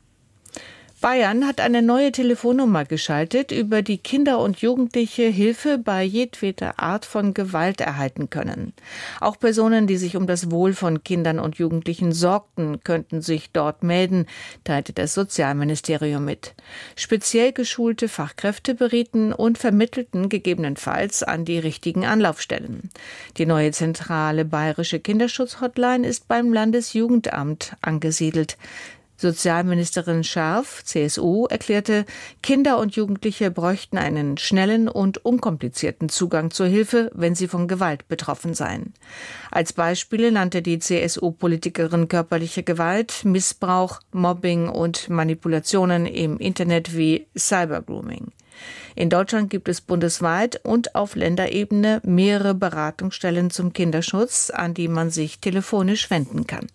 Bayern hat eine neue Telefonnummer geschaltet, über die Kinder und Jugendliche Hilfe bei jedweder Art von Gewalt erhalten können. Auch Personen, die sich um das Wohl von Kindern und Jugendlichen sorgten, könnten sich dort melden, teilte das Sozialministerium mit. Speziell geschulte Fachkräfte berieten und vermittelten gegebenenfalls an die richtigen Anlaufstellen. Die neue zentrale bayerische Kinderschutzhotline ist beim Landesjugendamt angesiedelt. Sozialministerin Scharf, CSU, erklärte, Kinder und Jugendliche bräuchten einen schnellen und unkomplizierten Zugang zur Hilfe, wenn sie von Gewalt betroffen seien. Als Beispiele nannte die CSU-Politikerin körperliche Gewalt, Missbrauch, Mobbing und Manipulationen im Internet wie Cybergrooming. In Deutschland gibt es bundesweit und auf Länderebene mehrere Beratungsstellen zum Kinderschutz, an die man sich telefonisch wenden kann.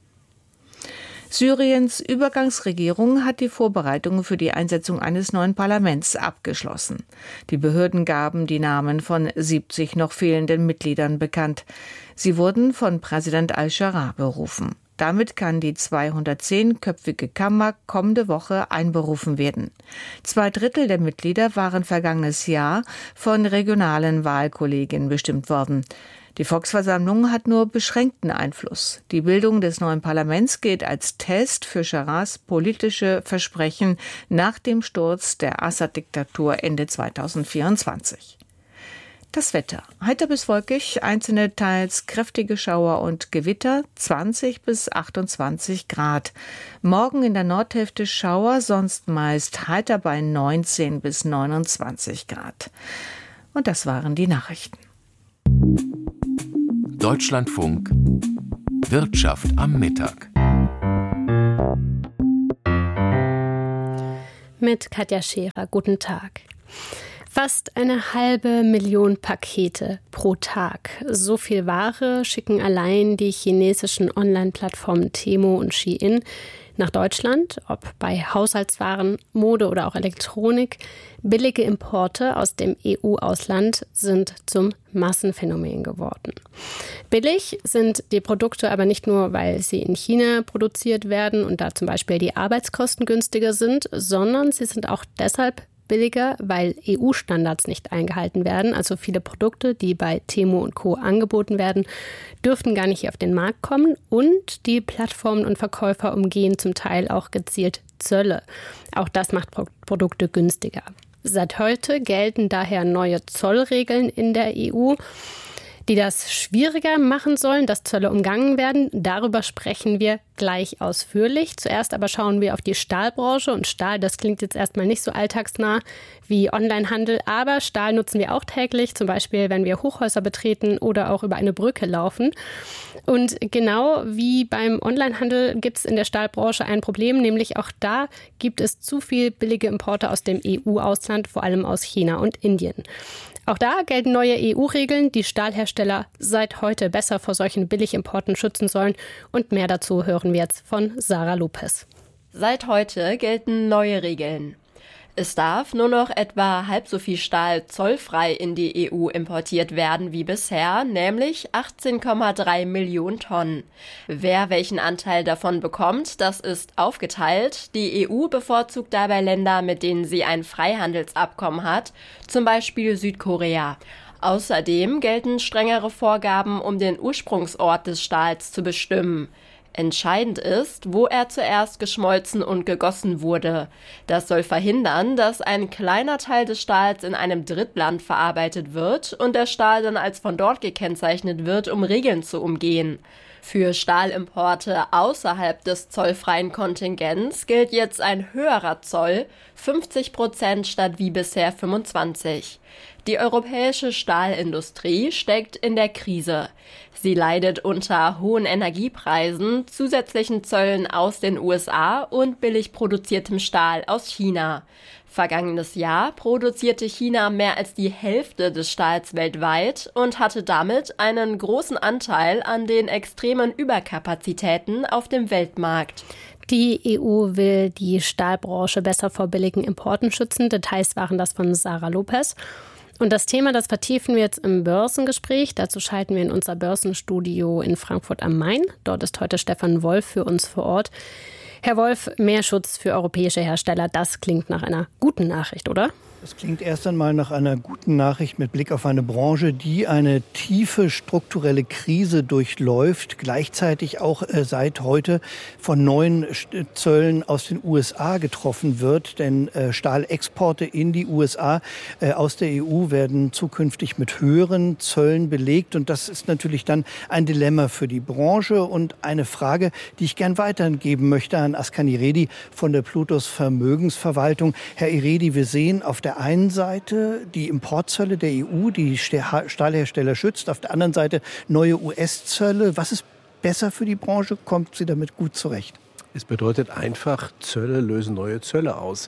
Syriens Übergangsregierung hat die Vorbereitungen für die Einsetzung eines neuen Parlaments abgeschlossen. Die Behörden gaben die Namen von 70 noch fehlenden Mitgliedern bekannt. Sie wurden von Präsident al-Jarrah berufen. Damit kann die 210-köpfige Kammer kommende Woche einberufen werden. 2/3 der Mitglieder waren vergangenes Jahr von regionalen Wahlkollegien bestimmt worden. Die Volksversammlung hat nur beschränkten Einfluss. Die Bildung des neuen Parlaments gilt als Test für Jarrahs politische Versprechen nach dem Sturz der Assad-Diktatur Ende 2024. Das Wetter. Heiter bis wolkig, einzelne teils kräftige Schauer und Gewitter, 20 bis 28 Grad. Morgen in der Nordhälfte Schauer, sonst meist heiter bei 19 bis 29 Grad. Und das waren die Nachrichten. Deutschlandfunk Wirtschaft am Mittag. Mit Katja Scherer. Guten Tag. Fast 500.000 Pakete pro Tag. So viel Ware schicken allein die chinesischen Online-Plattformen Temu und Shein nach Deutschland, ob bei Haushaltswaren, Mode oder auch Elektronik. Billige Importe aus dem EU-Ausland sind zum Massenphänomen geworden. Billig sind die Produkte aber nicht nur, weil sie in China produziert werden und da zum Beispiel die Arbeitskosten günstiger sind, sondern sie sind auch deshalb billiger, weil EU-Standards nicht eingehalten werden. Also viele Produkte, die bei Temu und Co. angeboten werden, dürften gar nicht hier auf den Markt kommen. Und die Plattformen und Verkäufer umgehen zum Teil auch gezielt Zölle. Auch das macht Produkte günstiger. Seit heute gelten daher neue Zollregeln in der EU, die das schwieriger machen sollen, dass Zölle umgangen werden. Darüber sprechen wir gleich ausführlich. Zuerst aber schauen wir auf die Stahlbranche. Und Stahl, das klingt jetzt erstmal nicht so alltagsnah wie Onlinehandel, aber Stahl nutzen wir auch täglich, zum Beispiel, wenn wir Hochhäuser betreten oder auch über eine Brücke laufen. Und genau wie beim Onlinehandel gibt es in der Stahlbranche ein Problem, nämlich auch da gibt es zu viel billige Importe aus dem EU-Ausland, vor allem aus China und Indien. Auch da gelten neue EU-Regeln, die Stahlhersteller seit heute besser vor solchen Billigimporten schützen sollen. Und mehr dazu hören wir jetzt von Sarah Lopez. Seit heute gelten neue Regeln. Es darf nur noch etwa halb so viel Stahl zollfrei in die EU importiert werden wie bisher, nämlich 18,3 Millionen Tonnen. Wer welchen Anteil davon bekommt, das ist aufgeteilt. Die EU bevorzugt dabei Länder, mit denen sie ein Freihandelsabkommen hat, zum Beispiel Südkorea. Außerdem gelten strengere Vorgaben, um den Ursprungsort des Stahls zu bestimmen. Entscheidend ist, wo er zuerst geschmolzen und gegossen wurde. Das soll verhindern, dass ein kleiner Teil des Stahls in einem Drittland verarbeitet wird und der Stahl dann als von dort gekennzeichnet wird, um Regeln zu umgehen. Für Stahlimporte außerhalb des zollfreien Kontingents gilt jetzt ein höherer Zoll, 50% statt wie bisher 25%. Die europäische Stahlindustrie steckt in der Krise. Sie leidet unter hohen Energiepreisen, zusätzlichen Zöllen aus den USA und billig produziertem Stahl aus China. Vergangenes Jahr produzierte China mehr als die Hälfte des Stahls weltweit und hatte damit einen großen Anteil an den extremen Überkapazitäten auf dem Weltmarkt. Die EU will die Stahlbranche besser vor billigen Importen schützen. Details waren das von Sarah Lopez. Und das Thema, das vertiefen wir jetzt im Börsengespräch. Dazu schalten wir in unser Börsenstudio in Frankfurt am Main. Dort ist heute Stefan Wolf für uns vor Ort. Herr Wolf, mehr Schutz für europäische Hersteller, das klingt nach einer guten Nachricht, oder? Das klingt erst einmal nach einer guten Nachricht mit Blick auf eine Branche, die eine tiefe strukturelle Krise durchläuft, gleichzeitig auch seit heute von neuen Zöllen aus den USA getroffen wird. Denn Stahlexporte in die USA aus der EU werden zukünftig mit höheren Zöllen belegt. Und das ist natürlich dann ein Dilemma für die Branche und eine Frage, die ich gern weitergeben möchte an Askan Iredi von der Plutos Vermögensverwaltung. Herr Iredi, wir sehen auf der einen Seite die Importzölle der EU, die Stahlhersteller schützt, auf der anderen Seite neue US-Zölle. Was ist besser für die Branche? Kommt sie damit gut zurecht? Es bedeutet einfach, Zölle lösen neue Zölle aus.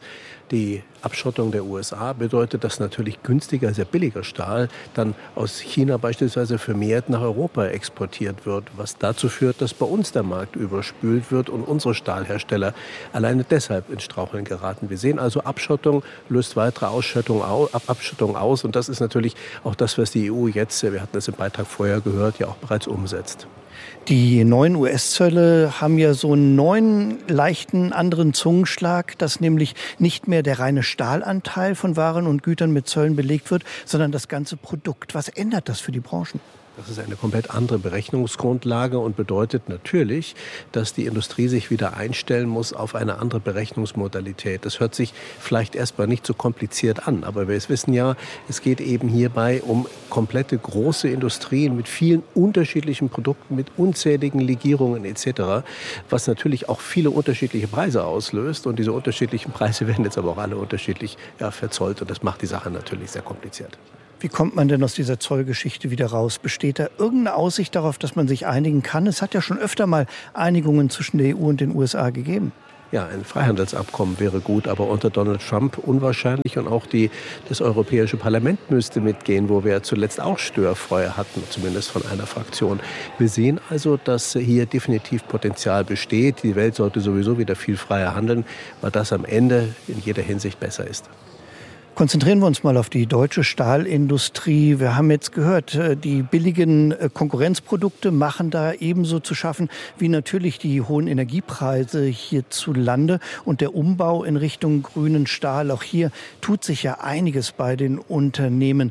die Abschottung der USA bedeutet, dass natürlich günstiger, sehr billiger Stahl dann aus China beispielsweise vermehrt nach Europa exportiert wird, was dazu führt, dass bei uns der Markt überspült wird und unsere Stahlhersteller alleine deshalb ins Straucheln geraten. Wir sehen also, Abschottung löst weitere Abschottung aus und das ist natürlich auch das, was die EU jetzt, wir hatten es im Beitrag vorher gehört, ja auch bereits umsetzt. Die neuen US-Zölle haben ja so einen neuen, leichten, anderen Zungenschlag, dass nämlich nicht mehr der reine Stahlanteil von Waren und Gütern mit Zöllen belegt wird, sondern das ganze Produkt. Was ändert das für die Branchen? Das ist eine komplett andere Berechnungsgrundlage und bedeutet natürlich, dass die Industrie sich wieder einstellen muss auf eine andere Berechnungsmodalität. Das hört sich vielleicht erstmal nicht so kompliziert an, aber wir wissen ja, es geht eben hierbei um komplette große Industrien mit vielen unterschiedlichen Produkten, mit unzähligen Legierungen etc., was natürlich auch viele unterschiedliche Preise auslöst und diese unterschiedlichen Preise werden jetzt aber auch alle unterschiedlich verzollt und das macht die Sache natürlich sehr kompliziert. Wie kommt man denn aus dieser Zollgeschichte wieder raus? Besteht da irgendeine Aussicht darauf, dass man sich einigen kann? Es hat ja schon öfter mal Einigungen zwischen der EU und den USA gegeben. Ja, ein Freihandelsabkommen wäre gut, aber unter Donald Trump unwahrscheinlich. Und auch das Europäische Parlament müsste mitgehen, wo wir zuletzt auch Störfeuer hatten, zumindest von einer Fraktion. Wir sehen also, dass hier definitiv Potenzial besteht. Die Welt sollte sowieso wieder viel freier handeln, weil das am Ende in jeder Hinsicht besser ist. Konzentrieren wir uns mal auf die deutsche Stahlindustrie. Wir haben jetzt gehört, die billigen Konkurrenzprodukte machen da ebenso zu schaffen wie natürlich die hohen Energiepreise hierzulande und der Umbau in Richtung grünen Stahl. Auch hier tut sich ja einiges bei den Unternehmen.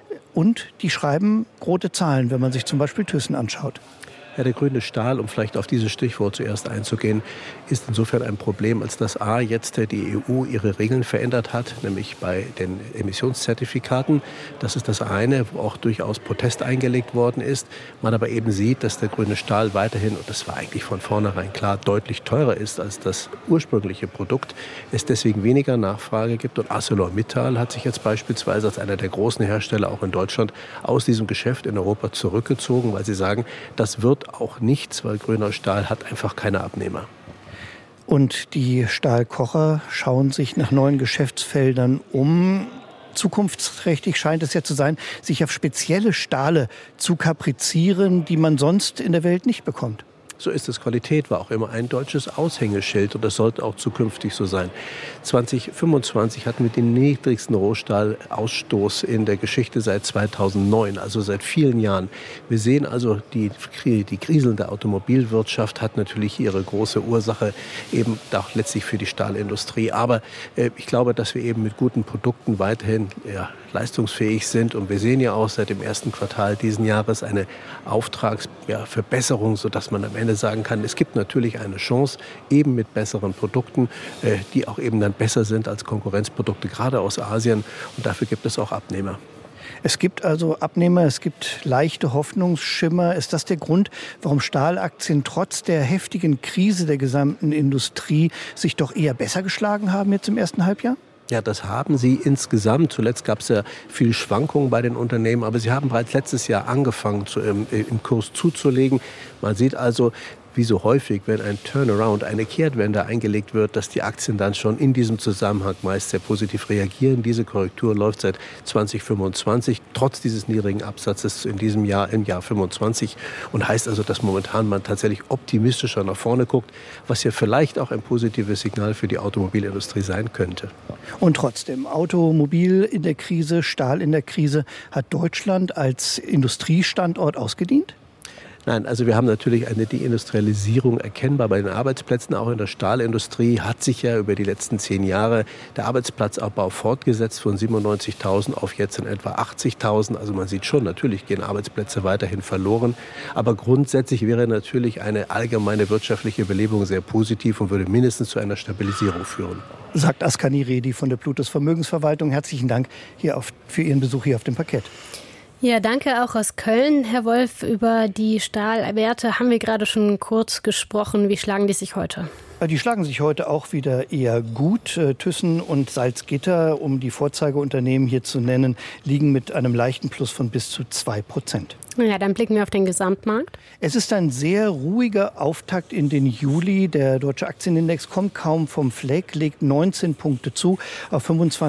Und die schreiben rote Zahlen, wenn man sich zum Beispiel Thyssen anschaut. Ja, der grüne Stahl, um vielleicht auf dieses Stichwort zuerst einzugehen, ist insofern ein Problem, als dass jetzt die EU ihre Regeln verändert hat, nämlich bei den Emissionszertifikaten. Das ist das eine, wo auch durchaus Protest eingelegt worden ist. Man aber eben sieht, dass der grüne Stahl weiterhin, und das war eigentlich von vornherein klar, deutlich teurer ist als das ursprüngliche Produkt, es deswegen weniger Nachfrage gibt. Und ArcelorMittal hat sich jetzt beispielsweise als einer der großen Hersteller auch in Deutschland aus diesem Geschäft in Europa zurückgezogen, weil sie sagen, das wird auch nichts, weil grüner Stahl hat einfach keine Abnehmer. Und die Stahlkocher schauen sich nach neuen Geschäftsfeldern um. Zukunftsträchtig scheint es ja zu sein, sich auf spezielle Stahle zu kaprizieren, die man sonst in der Welt nicht bekommt. So ist es. Qualität war auch immer ein deutsches Aushängeschild und das sollte auch zukünftig so sein. 2025 hatten wir den niedrigsten Rohstahlausstoß in der Geschichte seit 2009, also seit vielen Jahren. Wir sehen also, die kriselnde Automobilwirtschaft hat natürlich ihre große Ursache eben auch letztlich für die Stahlindustrie. Aber ich glaube, dass wir eben mit guten Produkten weiterhin leistungsfähig sind. Und wir sehen ja auch seit dem ersten Quartal diesen Jahres eine Auftragsverbesserung, sodass man am Ende sagen kann, es gibt natürlich eine Chance, eben mit besseren Produkten, die auch eben dann besser sind als Konkurrenzprodukte, gerade aus Asien. Und dafür gibt es auch Abnehmer. Es gibt also Abnehmer, es gibt leichte Hoffnungsschimmer. Ist das der Grund, warum Stahlaktien trotz der heftigen Krise der gesamten Industrie sich doch eher besser geschlagen haben jetzt im ersten Halbjahr? Ja, das haben sie insgesamt. Zuletzt gab es ja viel Schwankungen bei den Unternehmen, aber sie haben bereits letztes Jahr angefangen, im Kurs zuzulegen. Man sieht also, wie so häufig, wenn ein Turnaround, eine Kehrtwende eingelegt wird, dass die Aktien dann schon in diesem Zusammenhang meist sehr positiv reagieren. Diese Korrektur läuft seit 2025, trotz dieses niedrigen Absatzes in diesem Jahr, im Jahr 25. Und heißt also, dass momentan man tatsächlich optimistischer nach vorne guckt, was ja vielleicht auch ein positives Signal für die Automobilindustrie sein könnte. Und trotzdem, Automobil in der Krise, Stahl in der Krise, hat Deutschland als Industriestandort ausgedient? Nein, also wir haben natürlich eine Deindustrialisierung erkennbar bei den Arbeitsplätzen. Auch in der Stahlindustrie hat sich ja über die letzten 10 Jahre der Arbeitsplatzabbau fortgesetzt von 97.000 auf jetzt in etwa 80.000. Also man sieht schon, natürlich gehen Arbeitsplätze weiterhin verloren. Aber grundsätzlich wäre natürlich eine allgemeine wirtschaftliche Belebung sehr positiv und würde mindestens zu einer Stabilisierung führen. Sagt Askani Redi von der Plutus Vermögensverwaltung. Herzlichen Dank für Ihren Besuch hier auf dem Parkett. Ja, danke auch aus Köln. Herr Wolf, über die Stahlwerte haben wir gerade schon kurz gesprochen. Wie schlagen die sich heute? Die schlagen sich heute auch wieder eher gut. Thyssen und Salzgitter, um die Vorzeigeunternehmen hier zu nennen, liegen mit einem leichten Plus von bis zu 2%. Ja, dann blicken wir auf den Gesamtmarkt. Es ist ein sehr ruhiger Auftakt in den Juli. Der deutsche Aktienindex kommt kaum vom Fleck, legt 19 Punkte zu auf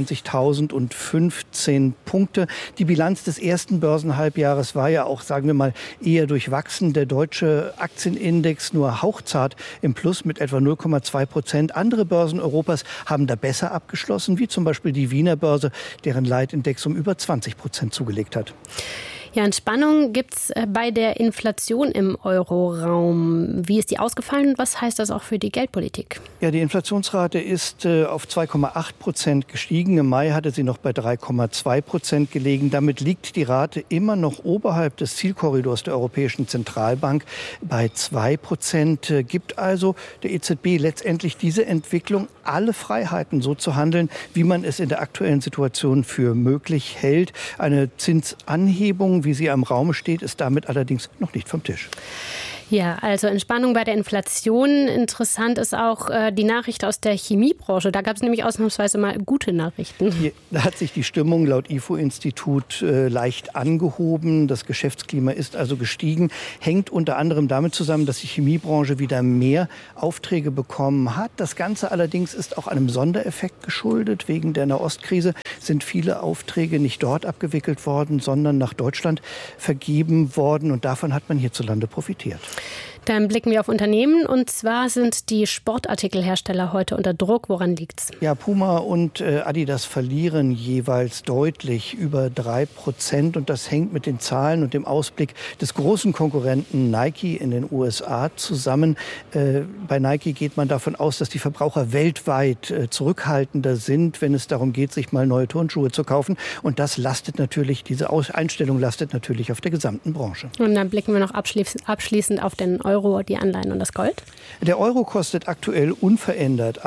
25.015 Punkte. Die Bilanz des ersten Börsenhalbjahres war ja auch, sagen wir mal, eher durchwachsen. Der deutsche Aktienindex nur hauchzart im Plus mit etwa 0,2%. Andere Börsen Europas haben da besser abgeschlossen, wie zum Beispiel die Wiener Börse, deren Leitindex um über 20% zugelegt hat. Ja, Entspannung gibt es bei der Inflation im Euroraum. Wie ist die ausgefallen und was heißt das auch für die Geldpolitik? Ja, die Inflationsrate ist auf 2,8% gestiegen. Im Mai hatte sie noch bei 3,2% gelegen. Damit liegt die Rate immer noch oberhalb des Zielkorridors der Europäischen Zentralbank bei 2%. Gibt also der EZB letztendlich diese Entwicklung alle Freiheiten, so zu handeln, wie man es in der aktuellen Situation für möglich hält. Eine Zinsanhebung, wie sie am Raum steht, ist damit allerdings noch nicht vom Tisch. Ja, also Entspannung bei der Inflation. Interessant ist auch die Nachricht aus der Chemiebranche. Da gab es nämlich ausnahmsweise mal gute Nachrichten. Hier hat sich die Stimmung laut IFO-Institut leicht angehoben. Das Geschäftsklima ist also gestiegen. Hängt unter anderem damit zusammen, dass die Chemiebranche wieder mehr Aufträge bekommen hat. Das Ganze allerdings ist auch einem Sondereffekt geschuldet. Wegen der Nahostkrise sind viele Aufträge nicht dort abgewickelt worden, sondern nach Deutschland vergeben worden. Und davon hat man hierzulande profitiert. Dann blicken wir auf Unternehmen und zwar sind die Sportartikelhersteller heute unter Druck. Woran liegt's? Ja, Puma und Adidas verlieren jeweils deutlich über 3% und das hängt mit den Zahlen und dem Ausblick des großen Konkurrenten Nike in den USA zusammen. Bei Nike geht man davon aus, dass die Verbraucher weltweit zurückhaltender sind, wenn es darum geht, sich mal neue Turnschuhe zu kaufen. Und das lastet natürlich, diese Einstellung lastet natürlich auf der gesamten Branche. Und dann blicken wir noch abschließend auf den Euro, die Anleihen und das Gold. Der Euro kostet aktuell unverändert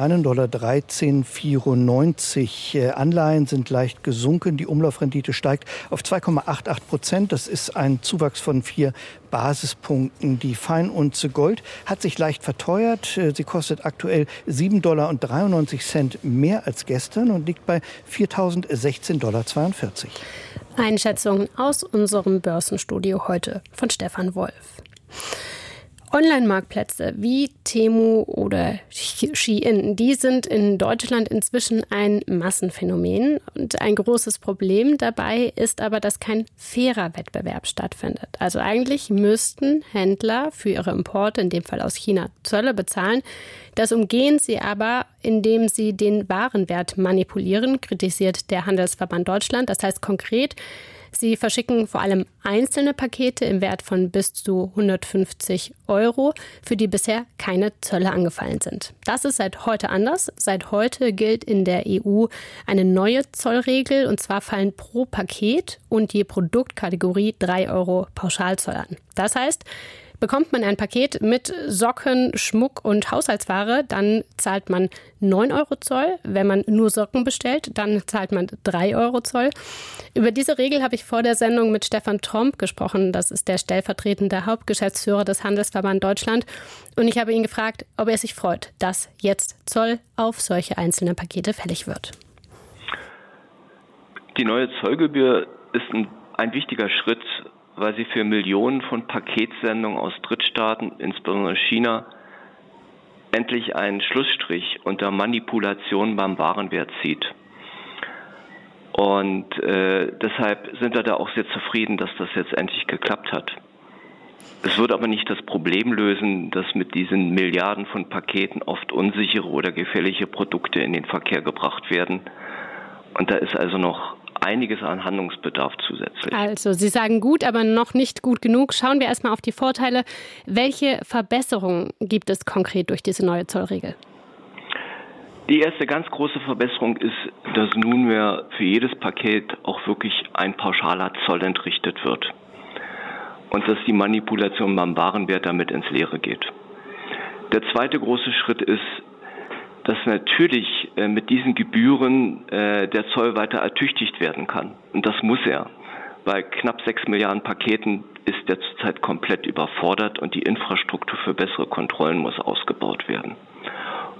$1,1394. Anleihen sind leicht gesunken. Die Umlaufrendite steigt auf 2,88%. Das ist ein Zuwachs von 4 Basispunkten. Die Feinunze Gold hat sich leicht verteuert. Sie kostet aktuell $7,93 mehr als gestern und liegt bei $4.016,42. Einschätzungen aus unserem Börsenstudio heute von Stefan Wolf. Online-Marktplätze wie Temu oder Shein, die sind in Deutschland inzwischen ein Massenphänomen. Und ein großes Problem dabei ist aber, dass kein fairer Wettbewerb stattfindet. Also eigentlich müssten Händler für ihre Importe, in dem Fall aus China, Zölle bezahlen. Das umgehen sie aber, indem sie den Warenwert manipulieren, kritisiert der Handelsverband Deutschland. Das heißt konkret, sie verschicken vor allem einzelne Pakete im Wert von bis zu 150 €, für die bisher keine Zölle angefallen sind. Das ist seit heute anders. Seit heute gilt in der EU eine neue Zollregel, und zwar fallen pro Paket und je Produktkategorie 3 € Pauschalzoll an. Das heißt, bekommt man ein Paket mit Socken, Schmuck und Haushaltsware, dann zahlt man 9 € Zoll. Wenn man nur Socken bestellt, dann zahlt man 3 € Zoll. Über diese Regel habe ich vor der Sendung mit Stefan Tromp gesprochen. Das ist der stellvertretende Hauptgeschäftsführer des Handelsverband Deutschland. Und ich habe ihn gefragt, ob er sich freut, dass jetzt Zoll auf solche einzelnen Pakete fällig wird. Die neue Zollgebühr ist ein wichtiger Schritt, weil sie für Millionen von Paketsendungen aus Drittstaaten, insbesondere China, endlich einen Schlussstrich unter Manipulation beim Warenwert zieht. Und deshalb sind wir da auch sehr zufrieden, dass das jetzt endlich geklappt hat. Es wird aber nicht das Problem lösen, dass mit diesen Milliarden von Paketen oft unsichere oder gefährliche Produkte in den Verkehr gebracht werden. Und da ist also noch einiges an Handlungsbedarf zusätzlich. Also Sie sagen gut, aber noch nicht gut genug. Schauen wir erstmal auf die Vorteile. Welche Verbesserungen gibt es konkret durch diese neue Zollregel? Die erste ganz große Verbesserung ist, dass nunmehr für jedes Paket auch wirklich ein pauschaler Zoll entrichtet wird. Und dass die Manipulation beim Warenwert damit ins Leere geht. Der zweite große Schritt ist, dass natürlich mit diesen Gebühren der Zoll weiter ertüchtigt werden kann. Und das muss er. Bei knapp 6 Milliarden Paketen ist er zurzeit komplett überfordert und die Infrastruktur für bessere Kontrollen muss ausgebaut werden.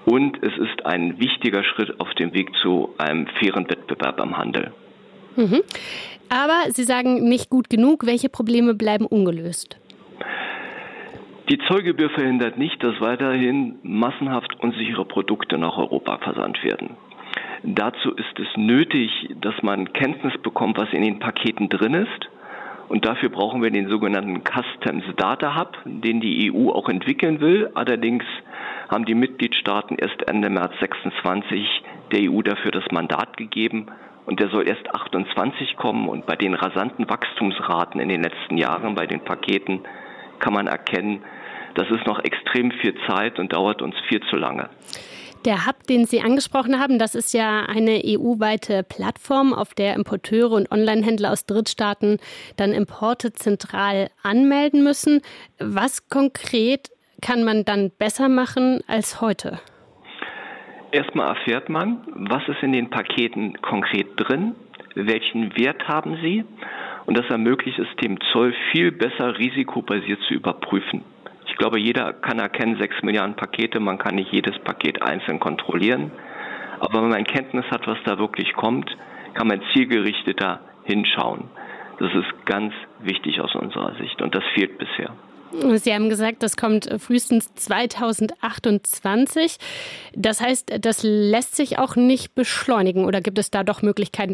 Und es ist ein wichtiger Schritt auf dem Weg zu einem fairen Wettbewerb am Handel. Mhm. Aber Sie sagen nicht gut genug. Welche Probleme bleiben ungelöst? Die Zollgebühr verhindert nicht, dass weiterhin massenhaft unsichere Produkte nach Europa versandt werden. Dazu ist es nötig, dass man Kenntnis bekommt, was in den Paketen drin ist. Und dafür brauchen wir den sogenannten Customs Data Hub, den die EU auch entwickeln will. Allerdings haben die Mitgliedstaaten erst Ende März 26 der EU dafür das Mandat gegeben. Und der soll erst 28 kommen. Und bei den rasanten Wachstumsraten in den letzten Jahren bei den Paketen kann man erkennen, das ist noch extrem viel Zeit und dauert uns viel zu lange. Der Hub, den Sie angesprochen haben, das ist ja eine EU-weite Plattform, auf der Importeure und Onlinehändler aus Drittstaaten dann Importe zentral anmelden müssen. Was konkret kann man dann besser machen als heute? Erstmal erfährt man, was ist in den Paketen konkret drin, welchen Wert haben sie, und das ermöglicht es dem Zoll viel besser risikobasiert zu überprüfen. Ich glaube, jeder kann erkennen, 6 Milliarden Pakete, man kann nicht jedes Paket einzeln kontrollieren. Aber wenn man Kenntnis hat, was da wirklich kommt, kann man zielgerichteter hinschauen. Das ist ganz wichtig aus unserer Sicht und das fehlt bisher. Sie haben gesagt, das kommt frühestens 2028. Das heißt, das lässt sich auch nicht beschleunigen oder gibt es da doch Möglichkeiten,